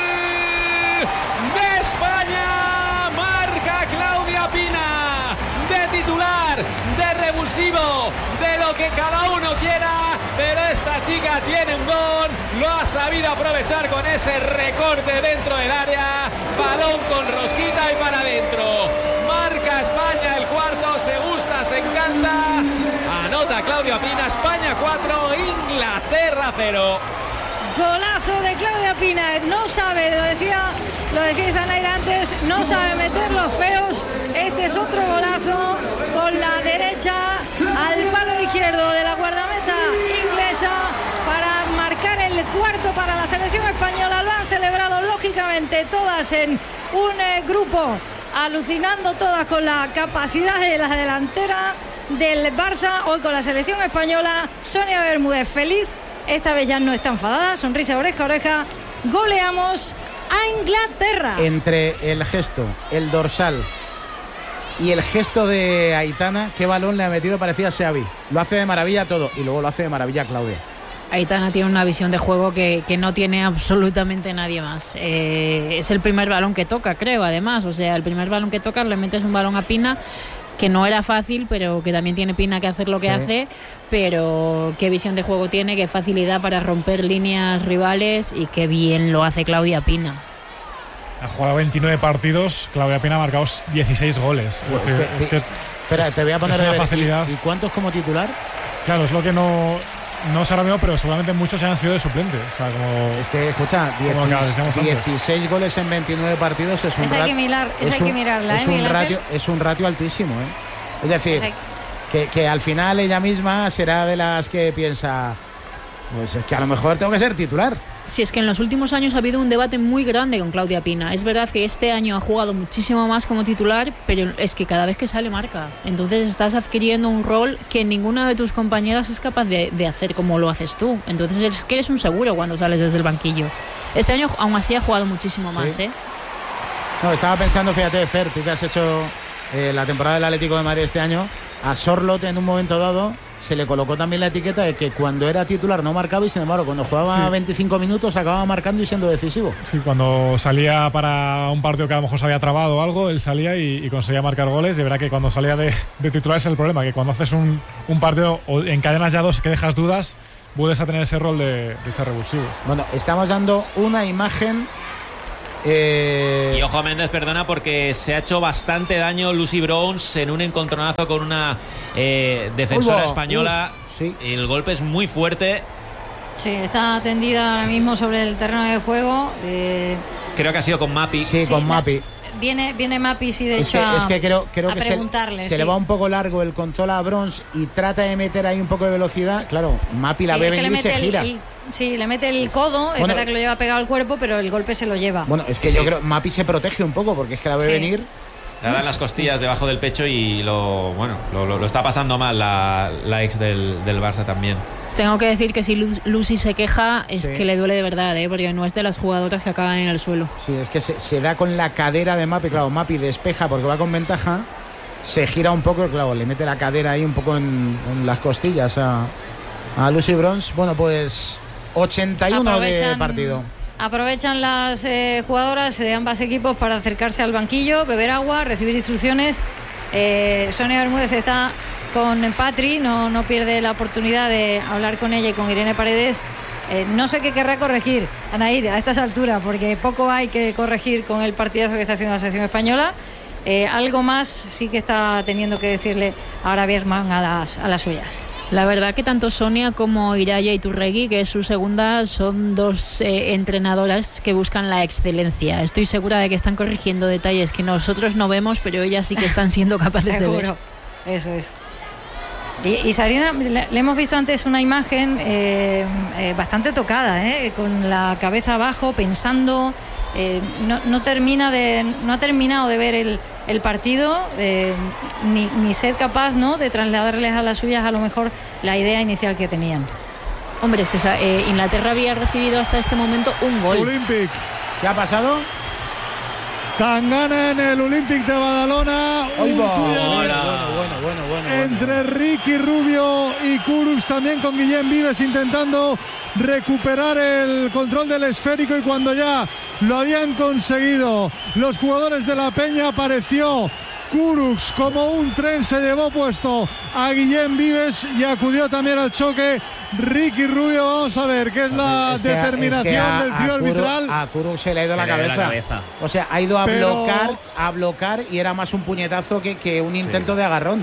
de España. Marca Claudia Pina, de titular, de revulsivo, de lo que cada uno quiera, pero esta chica tiene un don, lo ha sabido aprovechar con ese recorte dentro del área, balón con rosquita y para adentro. Marca España el cuarto, se gusta, se encanta. Anota Claudia Pina, España cuatro, Inglaterra cero. Golazo de Claudia Pina, no sabe, lo decía, lo decía Sanaira antes, no sabe meter los feos. Este es otro golazo con la derecha al palo izquierdo de la guardameta inglesa para marcar el cuarto para la selección española. Lo han celebrado lógicamente todas en un eh, grupo, alucinando todas con la capacidad de la delantera del Barça. Hoy con la selección española, Sonia Bermúdez feliz. Esta vez ya no está enfadada, sonrisa oreja a oreja. Goleamos a Inglaterra. Entre el gesto, el dorsal y el gesto de Aitana, qué balón le ha metido, parecía Xavi. Lo hace de maravilla todo y luego lo hace de maravilla Claudia. Aitana tiene una visión de juego que, que no tiene absolutamente nadie más. Eh, es el primer balón que toca, creo, además. O sea, el primer balón que toca, le metes un balón a Pina, que no era fácil, pero que también tiene Pina que hacer lo que sí. hace, pero qué visión de juego tiene, qué facilidad para romper líneas rivales y qué bien lo hace Claudia Pina. Ha jugado veintinueve partidos, Claudia Pina ha marcado dieciséis goles. Pues es, que, es que espera, es, te voy a poner de facilidad. ¿Y, ¿Y cuántos como titular? Claro, es lo que no no se ha mismo, pero seguramente muchos han sido de suplente. O sea, como, es que, escucha, dieciséis goles en veintinueve partidos es un es hay ratio. Que mirar, es, es hay un, que mirarla, es, ¿eh, un ratio, es un ratio altísimo, ¿eh? Es decir, pues que, que al final ella misma será de las que piensa, pues es que a lo mejor tengo que ser titular. Si es que en los últimos años ha habido un debate muy grande con Claudia Pina. Es verdad que este año ha jugado muchísimo más como titular, pero es que cada vez que sale marca. Entonces estás adquiriendo un rol que ninguna de tus compañeras es capaz de, de hacer como lo haces tú. Entonces es que eres un seguro cuando sales desde el banquillo. Este año aún así ha jugado muchísimo más, ¿sí? ¿eh? No, estaba pensando, fíjate, Fer, tú que has hecho eh, la temporada del Atlético de Madrid este año, a Sorloth en un momento dado se le colocó también la etiqueta de que cuando era titular no marcaba y sin embargo cuando jugaba sí. veinticinco minutos acababa marcando y siendo decisivo. Sí, cuando salía para un partido que a lo mejor se había trabado o algo, él salía y, y conseguía marcar goles. Y verá que cuando salía de, de titular es el problema, que cuando haces un, un partido o encadenas ya dos que dejas dudas, vuelves a tener ese rol de, de ser revulsivo. Bueno, estamos dando una imagen. Eh... Y ojo, Méndez, perdona, porque se ha hecho bastante daño Lucy Bronze en un encontronazo con una eh, defensora Uy, española. Uf, sí. El golpe es muy fuerte. Sí, está tendida ahora mismo sobre el terreno de juego. Eh... Creo que ha sido con Mapi. Sí, sí con la... Mapi. Viene, viene Mapi, sí, de es hecho, que, a, es que creo, creo a que preguntarle. Se, sí. se le va un poco largo el control a Bronze y trata de meter ahí un poco de velocidad. Claro, Mapi la sí, ve venir y se el, gira. El, sí, le mete el codo, bueno, es verdad que lo lleva pegado al cuerpo, pero el golpe se lo lleva. Bueno, es que sí. yo creo Mapi se protege un poco porque es que la ve sí. venir. Le dan las costillas debajo del pecho y lo bueno lo, lo, lo está pasando mal la, la ex del, del Barça también. Tengo que decir que si Lucy se queja es sí. que le duele de verdad, ¿eh? Porque no es de las jugadoras que acaban en el suelo. Sí, es que se, se da con la cadera de Mapi, claro, Mapi despeja porque va con ventaja, se gira un poco, claro, le mete la cadera ahí un poco en, en las costillas a, a Lucy Bronze. Bueno, pues ochenta y uno Aprovechan... de partido. Aprovechan las eh, jugadoras de ambos equipos para acercarse al banquillo, beber agua, recibir instrucciones. Eh, Sonia Bermúdez está con Patri, no, no pierde la oportunidad de hablar con ella y con Irene Paredes. Eh, no sé qué querrá corregir Anaír a estas alturas, porque poco hay que corregir con el partidazo que está haciendo la selección española. Eh, algo más sí que está teniendo que decirle ahora Bierman a las, a las suyas. La verdad que tanto Sonia como Iraya Iturregui, que es su segunda, son dos eh, entrenadoras que buscan la excelencia. Estoy segura de que están corrigiendo detalles que nosotros no vemos, pero ellas sí que están siendo capaces de ver. Eso es. Y, y Sabrina, le, le hemos visto antes una imagen eh, eh, bastante tocada, eh, con la cabeza abajo, pensando, eh, no, no termina de, no ha terminado de ver el, el partido, eh, ni, ni ser capaz, ¿no?, de trasladarles a las suyas a lo mejor la idea inicial que tenían. Hombre, es que eh, Inglaterra había recibido hasta este momento un gol. Olympic. ¿Qué ha pasado? Tangana en el Olympic de Badalona. Un bueno, bueno, bueno, bueno, bueno, entre Ricky Rubio y Kurux, también con Guillem Vives intentando recuperar el control del esférico, y cuando ya lo habían conseguido los jugadores de la Peña, apareció Kurux como un tren, se llevó puesto a Guillem Vives y acudió también al choque Ricky Rubio. Vamos a ver qué es la es que, determinación es que a, del trío arbitral. A Kurux se le ha ido, la, cabeza. la cabeza. O sea, ha ido a Pero... bloquear, a bloquear y era más un puñetazo que, que un intento sí. de agarrón.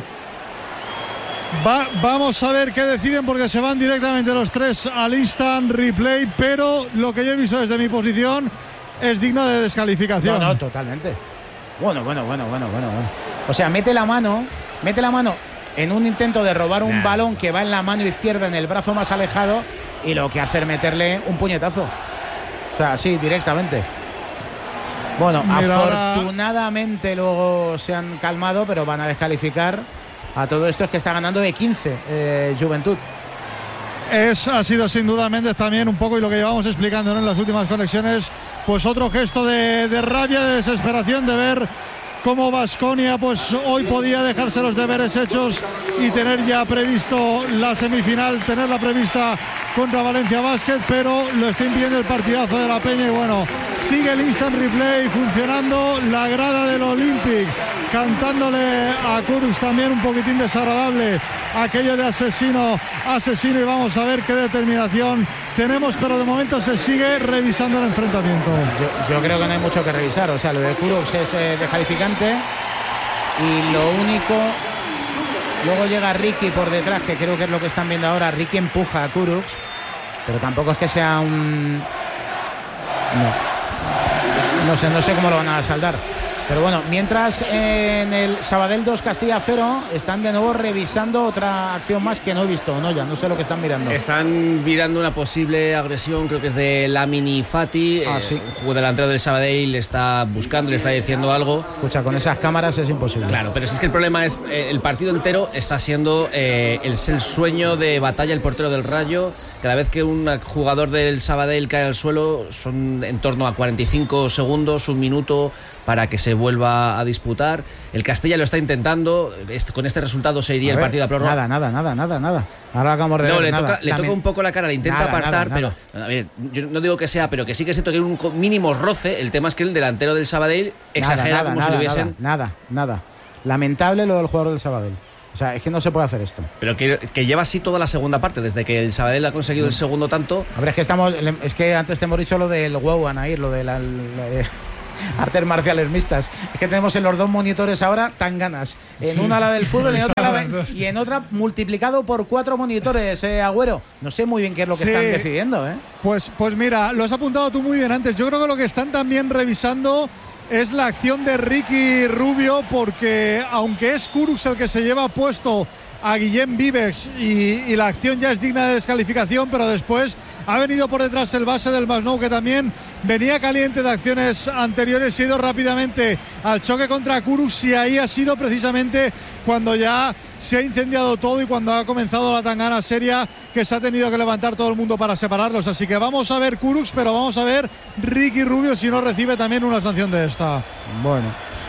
Va, vamos a ver qué deciden, porque se van directamente los tres al instant replay, pero lo que yo he visto desde mi posición es digno de descalificación. No, no, totalmente. Bueno, bueno, bueno, bueno, bueno, bueno. O sea, mete la mano, mete la mano en un intento de robar un nah. balón que va en la mano izquierda, en el brazo más alejado, y lo que hace es meterle un puñetazo. O sea, sí, directamente. Bueno, Mira, afortunadamente ahora... luego se han calmado, pero van a descalificar a todo esto. Es que está ganando de quince eh, Juventud. Es, ha sido sin duda Méndez también un poco, y lo que llevamos explicando, ¿no?, en las últimas conexiones, pues otro gesto de, de rabia, de desesperación, de ver cómo Baskonia pues hoy podía dejarse los deberes hechos y tener ya previsto la semifinal, tenerla prevista contra Valencia Basket, pero lo está impidiendo el partidazo de la Peña. Y bueno, sigue el instant replay funcionando, la grada del Olympic cantándole a Kurux también un poquitín desagradable aquello de asesino, asesino, y vamos a ver qué determinación tenemos, pero de momento se sigue revisando el enfrentamiento. Yo, yo creo que no hay mucho que revisar, o sea, lo de Kurux es eh, descalificante, y lo único, luego llega Ricky por detrás, que creo que es lo que están viendo ahora. Ricky empuja a Kurux, pero tampoco es que sea un... No, no sé, no sé cómo lo van a saldar. Pero bueno, mientras en el Sabadell dos Castilla cero están de nuevo revisando otra acción más que no he visto, no, ya no sé lo que están mirando. Están mirando una posible agresión, creo que es de Lamini Fati. Ah, eh, sí. El jugador delantero del Sabadell le está buscando, le está diciendo algo. Escucha, con esas cámaras es imposible. Claro, pero si es que el problema es eh, el partido entero está siendo eh, el, el sueño de Batalla, el portero del Rayo. Cada vez que un jugador del Sabadell cae al suelo son en torno a cuarenta y cinco segundos, un minuto, para que se vuelva a disputar. El Castilla lo está intentando, este, con este resultado se iría a el ver, partido a prórroga. Nada, nada, nada, nada, nada. Ahora acabamos de no, ver, le, nada. Toca, le toca un poco la cara, le intenta nada, apartar, nada, nada. pero a ver, yo no digo que sea, pero que sí que siento que hay un mínimo roce. El tema es que el delantero del Sabadell exagera nada, como nada, si lo hubiesen. Nada, nada, nada. Lamentable lo del jugador del Sabadell. O sea, es que no se puede hacer esto. Pero que, que lleva así toda la segunda parte, desde que el Sabadell ha conseguido el segundo tanto. A ver, es que estamos. Es que antes te hemos dicho lo del wow, Anair, lo de la. la artes marciales mixtas. Es que tenemos en los dos monitores ahora tan ganas. En sí. una la del fútbol y en otra, la de, y en otra multiplicado por cuatro monitores, eh, Agüero. No sé muy bien qué es lo que sí. están decidiendo, ¿eh? Pues, pues mira, lo has apuntado tú muy bien antes. Yo creo que lo que están también revisando es la acción de Ricky Rubio, porque aunque es Kurucs el que se lleva puesto a Guillem Vives y, y la acción ya es digna de descalificación, pero después ha venido por detrás el base del Masnou, que también venía caliente de acciones anteriores, se ha ido rápidamente al choque contra Kurucs, y ahí ha sido precisamente cuando ya se ha incendiado todo y cuando ha comenzado la tangana seria, que se ha tenido que levantar todo el mundo para separarlos. Así que vamos a ver Kurucs, pero vamos a ver Ricky Rubio si no recibe también una sanción de esta. Bueno,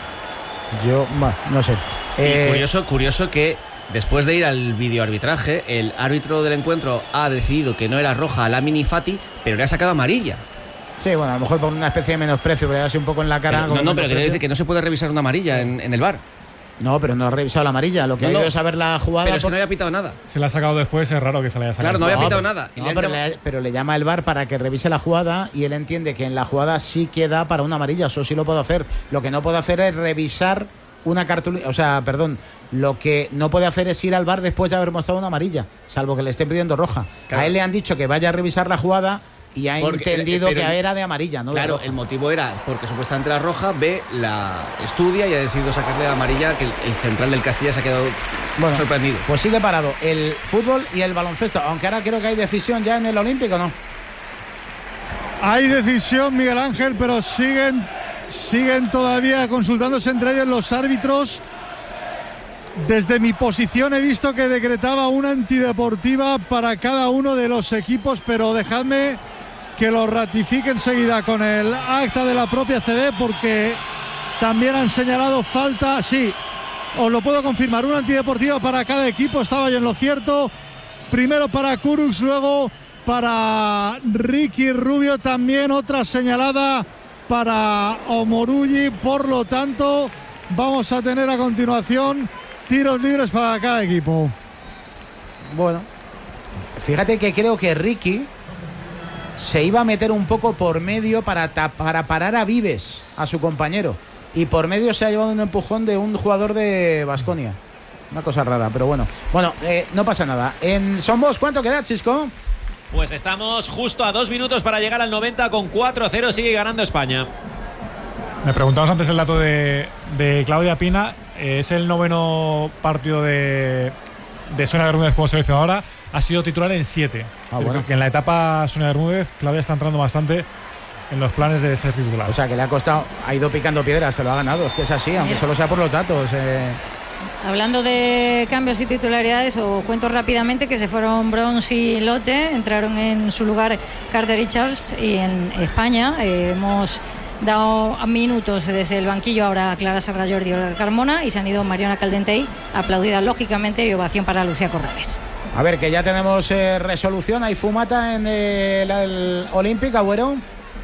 yo bueno, no sé. Eh... Y curioso, curioso que después de ir al videoarbitraje, el árbitro del encuentro ha decidido que no era roja a Lamine Fati, pero le ha sacado amarilla. Sí, bueno, a lo mejor por una especie de menosprecio, pero le ha sido un poco en la cara. Pero, no, no, pero quiere decir que no se puede revisar una amarilla en, en el V A R. No, pero no ha revisado la amarilla. Lo que no, ha ido no. es a ver la jugada. Pero es por... que no había pitado nada. Se la ha sacado después, es raro que se la haya sacado. Claro, no había no, pitado pero, nada. No, pero, le, pero le llama el V A R para que revise la jugada y él entiende que en la jugada sí queda para una amarilla. Eso sí lo puedo hacer. Lo que no puedo hacer es revisar una cartulina. O sea, perdón. Lo que no puede hacer es ir al V A R después de haber mostrado una amarilla, salvo que le estén pidiendo roja. Claro. A él le han dicho que vaya a revisar la jugada y ha porque, entendido que era de amarilla, ¿no? Claro, el motivo era porque supuestamente la roja, ve, la estudia y ha decidido sacarle la amarilla, que el, el central del Castilla se ha quedado bueno, sorprendido. Pues sigue parado el fútbol y el baloncesto, aunque ahora creo que hay decisión ya en el Olímpico, ¿no? Hay decisión, Miguel Ángel, pero siguen, siguen todavía consultándose entre ellos los árbitros. Desde mi posición he visto que decretaba una antideportiva para cada uno de los equipos, pero dejadme que lo ratifique enseguida con el acta de la propia C B, porque también han señalado falta. Sí, os lo puedo confirmar, una antideportiva para cada equipo, estaba yo en lo cierto. Primero para Kurucs, luego para Ricky Rubio, también otra señalada para Omoruyi. Por lo tanto, vamos a tener a continuación tiros libres para cada equipo. Bueno, fíjate que creo que Ricky se iba a meter un poco por medio para, para parar a Vives, a su compañero, y por medio se ha llevado un empujón de un jugador de Baskonia. Una cosa rara, pero bueno. Bueno, eh, no pasa nada. En Somos, ¿cuánto queda, Chisco? Pues estamos justo a dos minutos para llegar al noventa, con cuatro cero sigue ganando España. Me preguntamos antes el dato de, de Claudia Pina. Eh, es el noveno partido de, de Sonia Bermúdez como seleccionadora. Ha sido titular en siete. Ah, bueno. Que en la etapa Sonia Bermúdez, Claudia está entrando bastante en los planes de ser titular. O sea, que le ha costado, ha ido picando piedras, se lo ha ganado. Es que es así, aunque solo sea por los datos. Eh. Hablando de cambios y titularidades, os cuento rápidamente que se fueron Brons y Lotte, entraron en su lugar Carter y Charles, y en España eh, hemos dado minutos desde el banquillo ahora a Clara Sarra, Jordi Olga Carmona, y se han ido Mariona Caldentey, aplaudida lógicamente, y ovación para Lucía Corrales. A ver, que ya tenemos eh, resolución, hay fumata en el, el Olímpico, Agüero.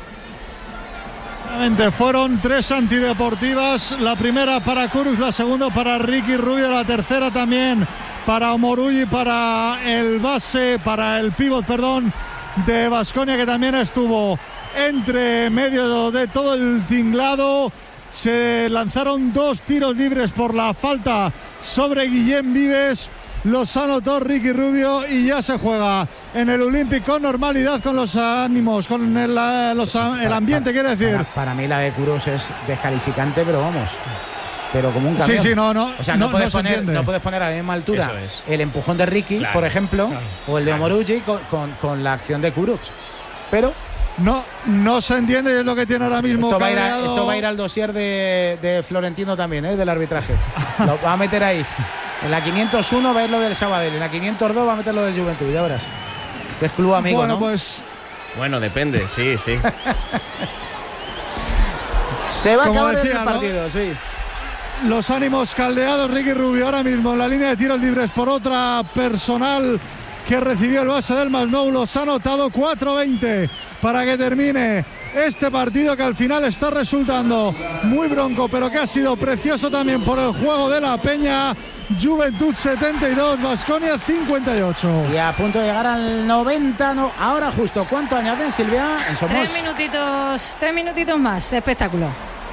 Fueron tres antideportivas, la primera para Kurucs, la segunda para Ricky Rubio, la tercera también para Omoruyi, para el base, para el pívot, perdón, de Baskonia, que también estuvo entre medio de todo el tinglado. Se lanzaron dos tiros libres por la falta sobre Guillem Vives. Los anotó Ricky Rubio y ya se juega en el Olímpico con normalidad, con los ánimos, con el, los, el ambiente, quiere decir. Para, para mí la de Kurucs es descalificante, pero vamos, pero como un camión. Sí, sí, no, no. O sea, no, no puedes, no poner, no puedes poner a la misma altura es. el empujón de Ricky, claro, por ejemplo, claro, o el de claro. Omoruyi con, con, con la acción de Kurucs. Pero no, no se entiende, y es lo que tiene ahora mismo. Esto va, a ir, a, esto va a ir al dossier de, de Florentino también, ¿eh? Del arbitraje. Lo va a meter ahí. En la quinientos uno va a ir lo del Sabadell, en la quinientos dos va a meter lo del Juventud, ya verás. Que es club amigo, bueno, ¿no? Pues... Bueno, depende, sí, sí. Se va a Como acabar decía, el partido, ¿no? sí. Los ánimos caldeados, Ricky Rubio ahora mismo en la línea de tiros libres por otra personal que recibió el base del Masnou. Los ha anotado cuatro veinte para que termine este partido, que al final está resultando muy bronco, pero que ha sido precioso también por el juego de la Peña. Juventud setenta y dos, Baskonia cincuenta y ocho. Y a punto de llegar al noventa, no, ahora justo. ¿Cuánto añaden, Silvia? En Somos. Tres minutitos, tres minutitos más de espectáculo.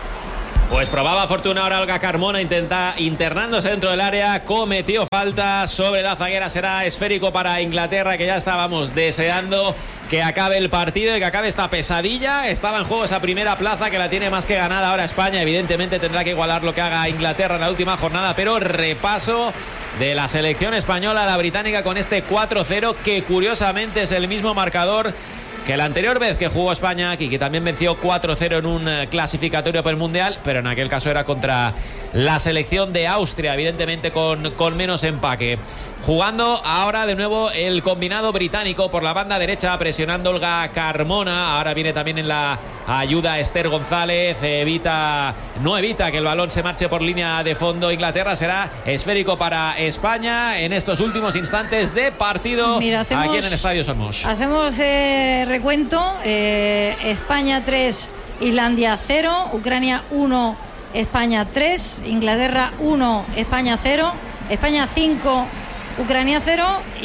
Pues probaba fortuna ahora Olga Carmona, intenta internándose dentro del área, cometió falta sobre la zaguera, será esférico para Inglaterra, que ya estábamos deseando que acabe el partido y que acabe esta pesadilla. Estaba en juego esa primera plaza, que la tiene más que ganada ahora España. Evidentemente tendrá que igualar lo que haga Inglaterra en la última jornada, pero repaso de la selección española a la británica con este cuatro cero, que curiosamente es el mismo marcador que la anterior vez que jugó España aquí, que también venció cuatro cero en un clasificatorio para el Mundial, pero en aquel caso era contra la selección de Austria, evidentemente con, con menos empaque. Jugando ahora de nuevo el combinado británico por la banda derecha, presionando Olga Carmona. Ahora viene también en la ayuda Esther González. Evita, no evita que el balón se marche por línea de fondo. Inglaterra será esférico para España en estos últimos instantes de partido. Mira, hacemos, aquí en el Estadio Somos. Hacemos eh, recuento. Eh, España tres, Islandia cero, Ucrania uno, España tres, Inglaterra uno, España cero, España cinco, Ucrania cero,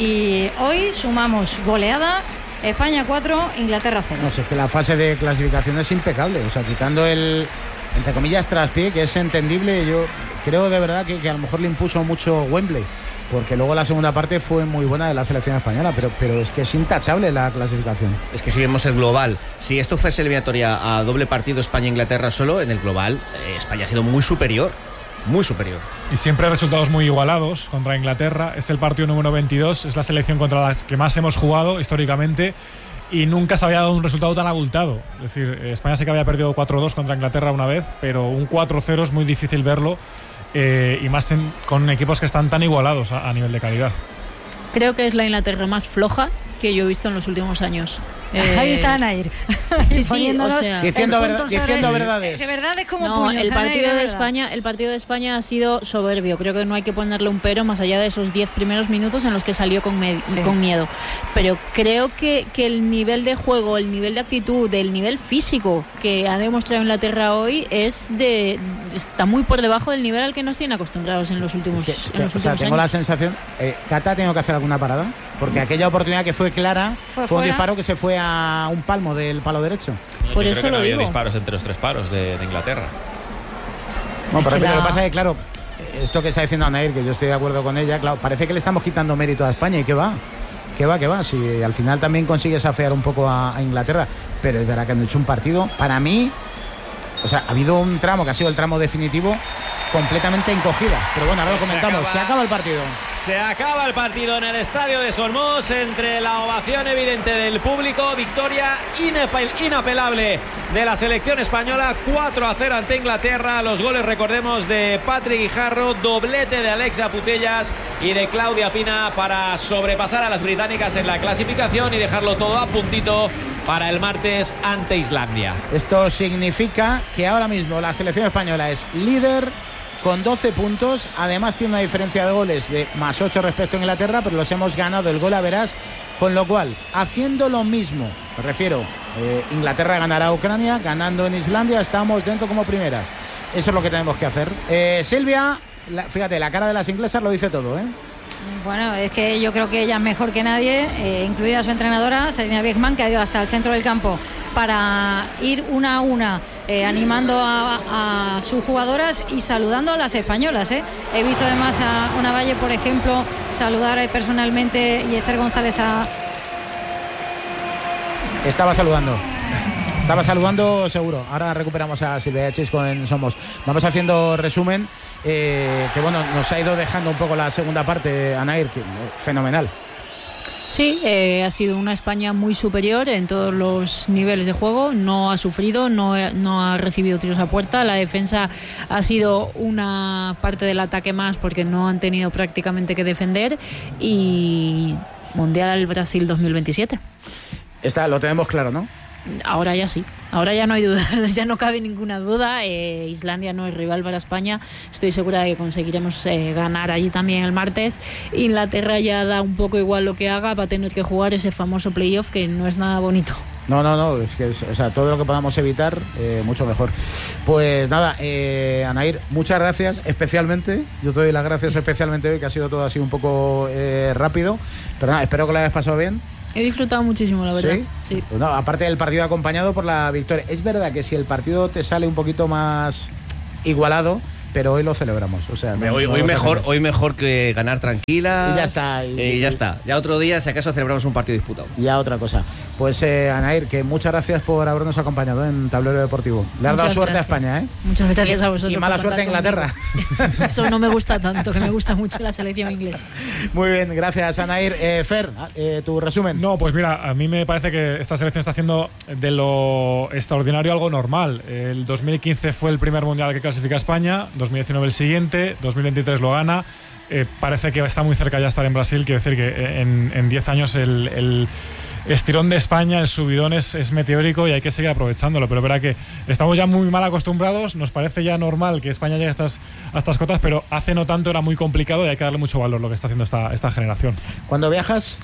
y hoy sumamos goleada, España cuatro, Inglaterra cero. No sé, es que la fase de clasificación es impecable, o sea, quitando el, entre comillas, traspié, que es entendible. Yo creo de verdad que, que a lo mejor le impuso mucho Wembley, porque luego la segunda parte fue muy buena de la selección española, pero, pero es que es intachable la clasificación. Es que si vemos el global, si esto fuese eliminatoria a doble partido España-Inglaterra solo, en el global eh, España ha sido muy superior. Muy superior. Y siempre resultados muy igualados contra Inglaterra. Es el partido número veintidós, es la selección contra la que más hemos jugado históricamente y nunca se había dado un resultado tan abultado. Es decir, España sí que había perdido cuatro dos contra Inglaterra una vez, pero un cuatro cero es muy difícil verlo, eh, y más en, con equipos que están tan igualados a, a nivel de calidad. Creo que es la Inglaterra más floja que yo he visto en los últimos años. Eh, Ahí está Anair. Sí, sí, o sea, diciendo, verdad, diciendo verdades. De verdad es como no, puños, el partido Anair, de España, el partido de España ha sido soberbio. Creo que no hay que ponerle un pero más allá de esos diez primeros minutos en los que salió con, me- sí. con miedo. Pero creo que, que el nivel de juego, el nivel de actitud, el nivel físico que ha demostrado Inglaterra hoy es de está muy por debajo del nivel al que nos tienen acostumbrados en los últimos, es que, en los o sea, últimos tengo años. la sensación, eh, Cata ha tenido que hacer alguna parada, porque aquella oportunidad que fue clara fue, fue un fuera. disparo que se fue a un palmo del palo derecho. Por Yo eso creo que lo no había digo. disparos entre los tres paros de, de Inglaterra. No, pero la... lo que pasa es que, claro, esto que está diciendo Anair, que yo estoy de acuerdo con ella, claro, parece que le estamos quitando mérito a España, y que va, que va, que va, si al final también consigues afear un poco a, a Inglaterra, pero es verdad que han hecho un partido, para mí, o sea, ha habido un tramo que ha sido el tramo definitivo completamente encogida, pero bueno, ahora lo comentamos, se acaba, se acaba el partido. Se acaba el partido en el estadio de Solmós, entre la ovación evidente del público, victoria inapel- inapelable de la selección española, cuatro a cero ante Inglaterra. Los goles, recordemos, de Patrick Guijarro, doblete de Alexia Putellas y de Claudia Pina para sobrepasar a las británicas en la clasificación y dejarlo todo a puntito para el martes ante Islandia. Esto significa que ahora mismo la selección española es líder con doce puntos, además tiene una diferencia de goles de más ocho respecto a Inglaterra, pero los hemos ganado el gol a verás, con lo cual, haciendo lo mismo, me refiero, eh, Inglaterra ganará a Ucrania, ganando en Islandia, estamos dentro como primeras. Eso es lo que tenemos que hacer. Eh, Silvia, la, fíjate, la cara de las inglesas lo dice todo, ¿eh? Bueno, es que yo creo que ella es mejor que nadie, eh, incluida su entrenadora, Sarina Wiegman, que ha ido hasta el centro del campo para ir una a una, eh, animando a, a sus jugadoras y saludando a las españolas. ¿eh? He visto además a Ona Valle, por ejemplo, saludar personalmente, y Esther González a... Estaba saludando. Estaba saludando seguro. Ahora recuperamos a Silvia Chisco en Somos. Vamos haciendo resumen, eh, que bueno, nos ha ido dejando un poco la segunda parte, Anair, que, eh, fenomenal. Sí, eh, ha sido una España muy superior en todos los niveles de juego, no ha sufrido, no, no ha recibido tiros a puerta, la defensa ha sido una parte del ataque más porque no han tenido prácticamente que defender, y Mundial Brasil dos mil veintisiete. Está, lo tenemos claro, ¿no? Ahora ya sí, ahora ya no hay duda, ya no cabe ninguna duda. eh, Islandia no es rival para España, estoy segura de que conseguiremos eh, ganar allí también el martes. Inglaterra ya da un poco igual lo que haga, va a tener que jugar ese famoso playoff que no es nada bonito. No, no, no, es que es, o sea, todo lo que podamos evitar, eh, mucho mejor. Pues nada, eh, Anaír, muchas gracias, especialmente, yo te doy las gracias especialmente hoy, que ha sido todo así un poco eh, rápido, pero nada, espero que lo hayas pasado bien. He disfrutado muchísimo, la verdad. Sí. Sí. Pues no, aparte del partido acompañado por la victoria. Es verdad que si el partido te sale un poquito más igualado, pero hoy lo celebramos. O sea, no, hoy, no hoy mejor, hacer. hoy mejor que ganar tranquila. Y ya está. Y, y ya está. Ya otro día, si acaso celebramos un partido disputado. Ya otra cosa. Pues eh, Anaír, que muchas gracias por habernos acompañado en Tablero Deportivo. Le has dado suerte gracias. a España, ¿eh? Muchas gracias a vosotros. Y mala suerte a Inglaterra. Eso no me gusta tanto, que me gusta mucho la selección inglesa. Muy bien, gracias, Anaír. Eh, Fer, eh, tu resumen. No, pues mira, a mí me parece que esta selección está haciendo de lo extraordinario algo normal. El dos mil quince fue el primer mundial que clasifica España, dos mil diecinueve el siguiente, dos mil veintitrés lo gana. Eh, parece que está muy cerca ya de estar en Brasil. Quiero decir que en, en diez años el, el estirón de España, el subidón es, es meteórico y hay que seguir aprovechándolo. Pero verá que estamos ya muy mal acostumbrados, nos parece ya normal que España llegue a estas, a estas cotas, pero hace no tanto era muy complicado y hay que darle mucho valor a lo que está haciendo esta, esta generación. ¿Cuándo viajas?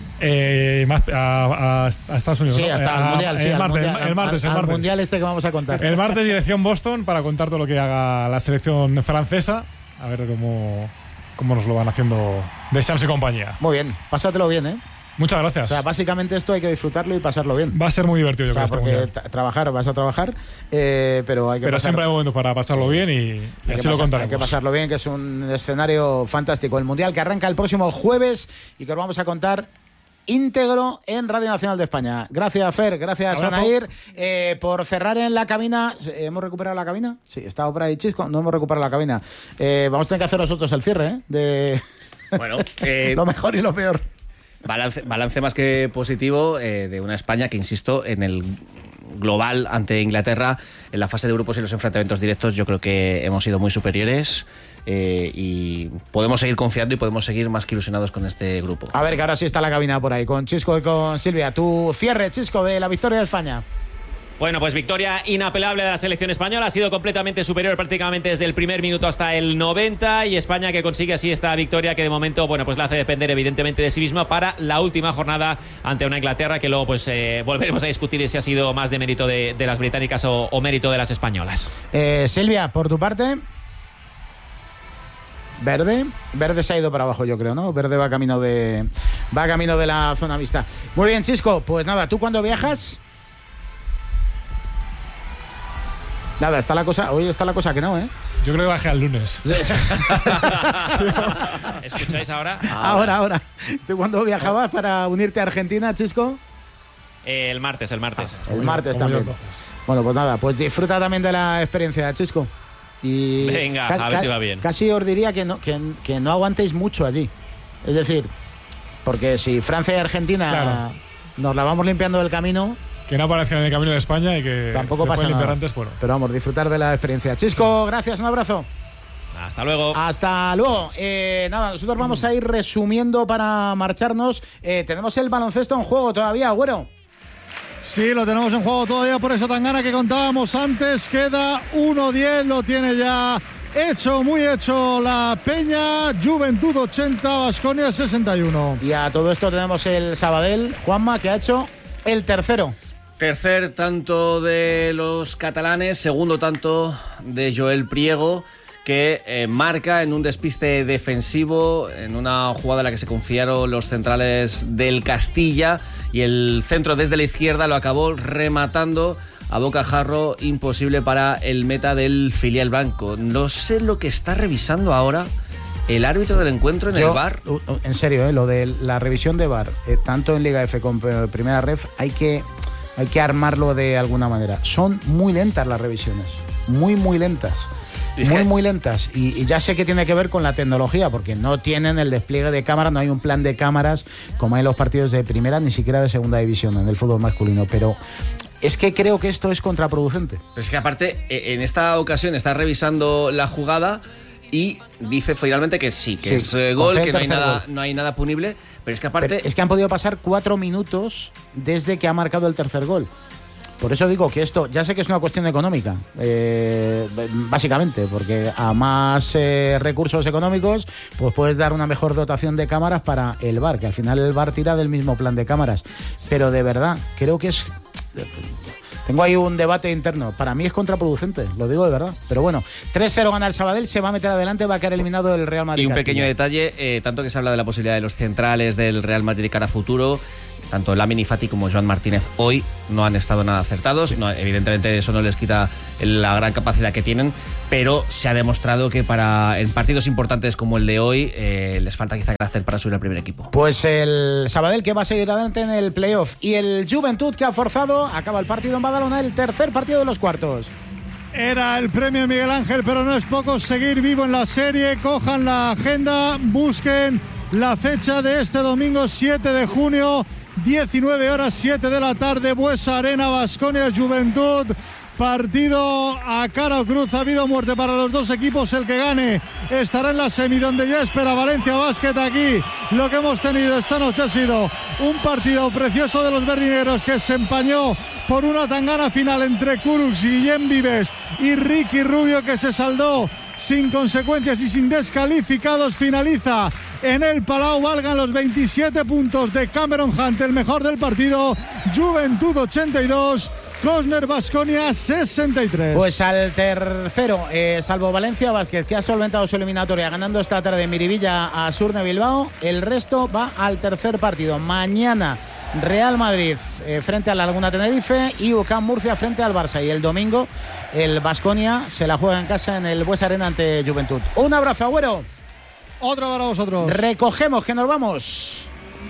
Eh, más a, a, a Estados Unidos. Sí, ¿no? hasta a, el mundial. el, Sí, martes, al mundial, el martes, al, el martes. al mundial este que vamos a contar. El martes dirección Boston para contar todo lo que haga la selección francesa. A ver cómo, cómo nos lo van haciendo Deschamps y compañía. Muy bien, pásatelo bien, ¿eh? Muchas gracias. O sea, básicamente esto hay que disfrutarlo y pasarlo bien. Va a ser muy divertido, yo o sea, creo, porque este trabajar, vas a trabajar, eh, pero hay que Pero pasar, siempre hay momentos para pasarlo sí. bien y, y hay así que lo pasar, contaremos. Hay que pasarlo bien, que es un escenario fantástico. El Mundial que arranca el próximo jueves y que os vamos a contar íntegro en Radio Nacional de España. Gracias, Fer, gracias, Abrazo. Anaír. Eh, por cerrar en la cabina, ¿hemos recuperado la cabina? Sí, estaba por ahí Chisco, no hemos recuperado la cabina. Eh, vamos a tener que hacer nosotros el cierre, ¿eh? De Bueno, eh, lo mejor y lo peor. Balance, balance más que positivo eh, de una España que, insisto, en el global ante Inglaterra, en la fase de grupos y los enfrentamientos directos, yo creo que hemos sido muy superiores. Eh, y podemos seguir confiando y podemos seguir más que ilusionados con este grupo. A ver, que ahora sí está la cabina por ahí, con Chisco y con Silvia. Tu cierre, Chisco, de la victoria de España. Bueno, pues victoria inapelable de la selección española. Ha sido completamente superior prácticamente desde el primer minuto hasta el noventa. Y España que consigue así esta victoria que de momento, bueno, pues la hace depender evidentemente de sí misma para la última jornada ante una Inglaterra que luego pues eh, volveremos a discutir si ha sido más de mérito de, de las británicas o, o mérito de las españolas. Eh, Silvia, por tu parte... Verde, Verde se ha ido para abajo, yo creo, ¿no? Verde va camino de va camino de la zona mixta. Muy bien, Chisco, pues nada, ¿tú cuándo viajas? Nada, está la cosa, hoy está la cosa que no, ¿eh? Yo creo que bajé al lunes. ¿Escucháis ahora? Ahora, ahora. ¿Tú cuándo viajabas para unirte a Argentina, Chisco? Eh, el martes, el martes. El martes Como yo, también. entonces. Bueno, pues nada, pues disfruta también de la experiencia, Chisco. Y Venga, a ver si va bien. Casi os diría que no, que, que no aguantéis mucho allí. Es decir, porque si Francia y Argentina Claro. nos la vamos limpiando del camino, Que no aparezcan en el camino de España y que tampoco se pasa pueden limpiar nada. antes, bueno. Pero vamos, disfrutar de la experiencia. Chisco, gracias, un abrazo. Hasta luego. Hasta luego. Eh, nada, nosotros vamos a ir resumiendo para marcharnos. Eh, tenemos el baloncesto en juego todavía, güero. Sí, lo tenemos en juego todavía por esa tangana que contábamos antes. Queda uno diez, lo tiene ya hecho, muy hecho la Peña. Juventud ochenta, Baskonia sesenta y uno. Y a todo esto tenemos el Sabadell, Juanma, que ha hecho el tercero. Tercer tanto de los catalanes, segundo tanto de Joel Priego, que eh, marca en un despiste defensivo, en una jugada en la que se confiaron los centrales del Castilla, y el centro desde la izquierda lo acabó rematando a bocajarro, imposible para el meta del filial blanco. No sé lo que está revisando ahora el árbitro del encuentro en Yo, el V A R. uh, En serio, eh, lo de la revisión de V A R, eh, tanto en Liga F como en Primera Ref, hay que, hay que armarlo de alguna manera. Son muy lentas las revisiones, muy, muy lentas. Es muy, que- muy lentas. Y, y ya sé que tiene que ver con la tecnología, porque no tienen el despliegue de cámaras, no hay un plan de cámaras como hay en los partidos de primera, ni siquiera de segunda división en el fútbol masculino. Pero es que creo que esto es contraproducente. Pero es que aparte, eh, en esta ocasión está revisando la jugada y dice finalmente que sí, que Sí, es eh, gol, concede que no hay, tercer nada, gol. no hay nada punible. Pero es que aparte... Pero es que han podido pasar cuatro minutos desde que ha marcado el tercer gol. Por eso digo que esto, ya sé que es una cuestión económica, eh, básicamente, porque a más eh, recursos económicos, pues puedes dar una mejor dotación de cámaras para el V A R, que al final el V A R tira del mismo plan de cámaras. Pero de verdad, creo que es... Tengo ahí un debate interno. Para mí es contraproducente, lo digo de verdad. Pero bueno, tres cero gana el Sabadell, se va a meter adelante, va a quedar eliminado el Real Madrid. Y un Castilla. pequeño detalle, eh, tanto que se habla de la posibilidad de los centrales del Real Madrid cara a futuro, tanto Lamine y Fati como Joan Martínez hoy no han estado nada acertados. No, evidentemente eso no les quita la gran capacidad que tienen, pero se ha demostrado que para en partidos importantes como el de hoy eh, les falta quizá carácter para subir al primer equipo. Pues el Sabadell que va a seguir adelante en el playoff y el Juventud que ha forzado, acaba el partido en Badalona, el tercer partido de los cuartos. Era el premio Miguel Ángel, pero no es poco seguir vivo en la serie. Cojan la agenda, busquen la fecha de este domingo siete de junio, diecinueve horas, siete de la tarde, Buesa Arena, Baskonia Juventud. Partido a cara o cruz, ha habido muerte para los dos equipos. El que gane estará en la semi, donde ya espera Valencia Basket. Aquí lo que hemos tenido esta noche ha sido un partido precioso de los verdinegros, que se empañó por una tangana final entre Kurucs y Guillem Vives y Ricky Rubio, que se saldó sin consecuencias y sin descalificados. Finaliza en el Palau, valgan los veintisiete puntos de Cameron Hunt, el mejor del partido. Juventud ochenta y dos, Cosner Baskonia sesenta y tres. Pues al tercero, eh, salvo Valencia Basket, que ha solventado su eliminatoria ganando esta tarde en Miribilla a Surne Bilbao, el resto va al tercer partido. Mañana Real Madrid eh, frente a la Laguna Tenerife y U C A M Murcia frente al Barça. Y el domingo el Baskonia se la juega en casa en el Buesa Arena ante Juventud. Un abrazo, Agüero. Otro para vosotros. Recogemos, que nos vamos.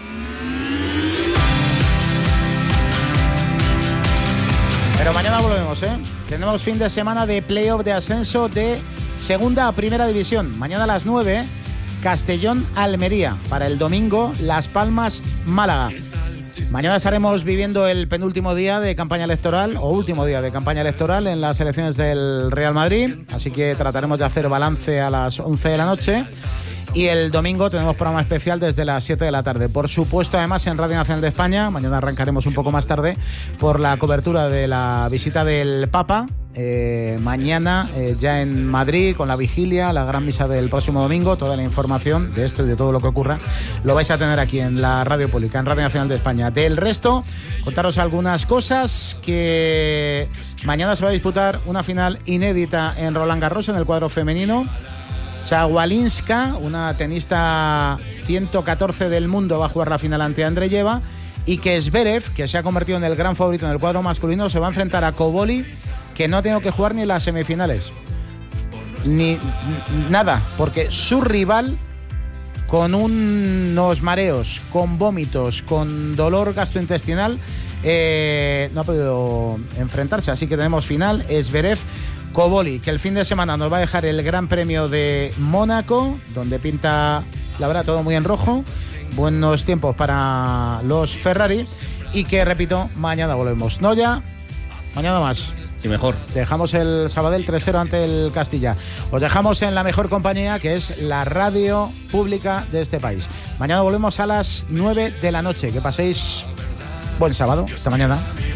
Pero mañana volvemos, ¿eh? Tenemos fin de semana de playoff de ascenso de segunda a primera división. Mañana a las nueve, Castellón-Almería. Para el domingo, Las Palmas-Málaga. Mañana estaremos viviendo el penúltimo día de campaña electoral, o último día de campaña electoral en las elecciones del Real Madrid. Así que trataremos de hacer balance a las once de la noche. Y el domingo tenemos programa especial desde las siete de la tarde. Por supuesto, además, en Radio Nacional de España. Mañana arrancaremos un poco más tarde por la cobertura de la visita del Papa. Eh, mañana eh, ya en Madrid, con la vigilia, la gran misa del próximo domingo. Toda la información de esto y de todo lo que ocurra lo vais a tener aquí en la Radio Pública, en Radio Nacional de España. Del resto, contaros algunas cosas, que mañana se va a disputar una final inédita en Roland Garros en el cuadro femenino. Chagualinska, una tenista ciento catorce del mundo, va a jugar la final ante Andreyeva, y que Zverev, que se ha convertido en el gran favorito en el cuadro masculino, se va a enfrentar a Koboli, que no ha tenido que jugar ni las semifinales. Ni nada, porque su rival, con unos mareos, con vómitos, con dolor gastrointestinal, eh, no ha podido enfrentarse. Así que tenemos final, Zverev Koboli, que el fin de semana nos va a dejar el Gran Premio de Mónaco, donde pinta, la verdad, todo muy en rojo. Buenos tiempos para los Ferrari. Y que, repito, mañana volvemos. No ya, mañana más. Sí, mejor. Dejamos el Sabadell tres cero ante el Castilla. Os dejamos en la mejor compañía, que es la radio pública de este país. Mañana volvemos a las nueve de la noche. Que paséis buen sábado. Hasta mañana.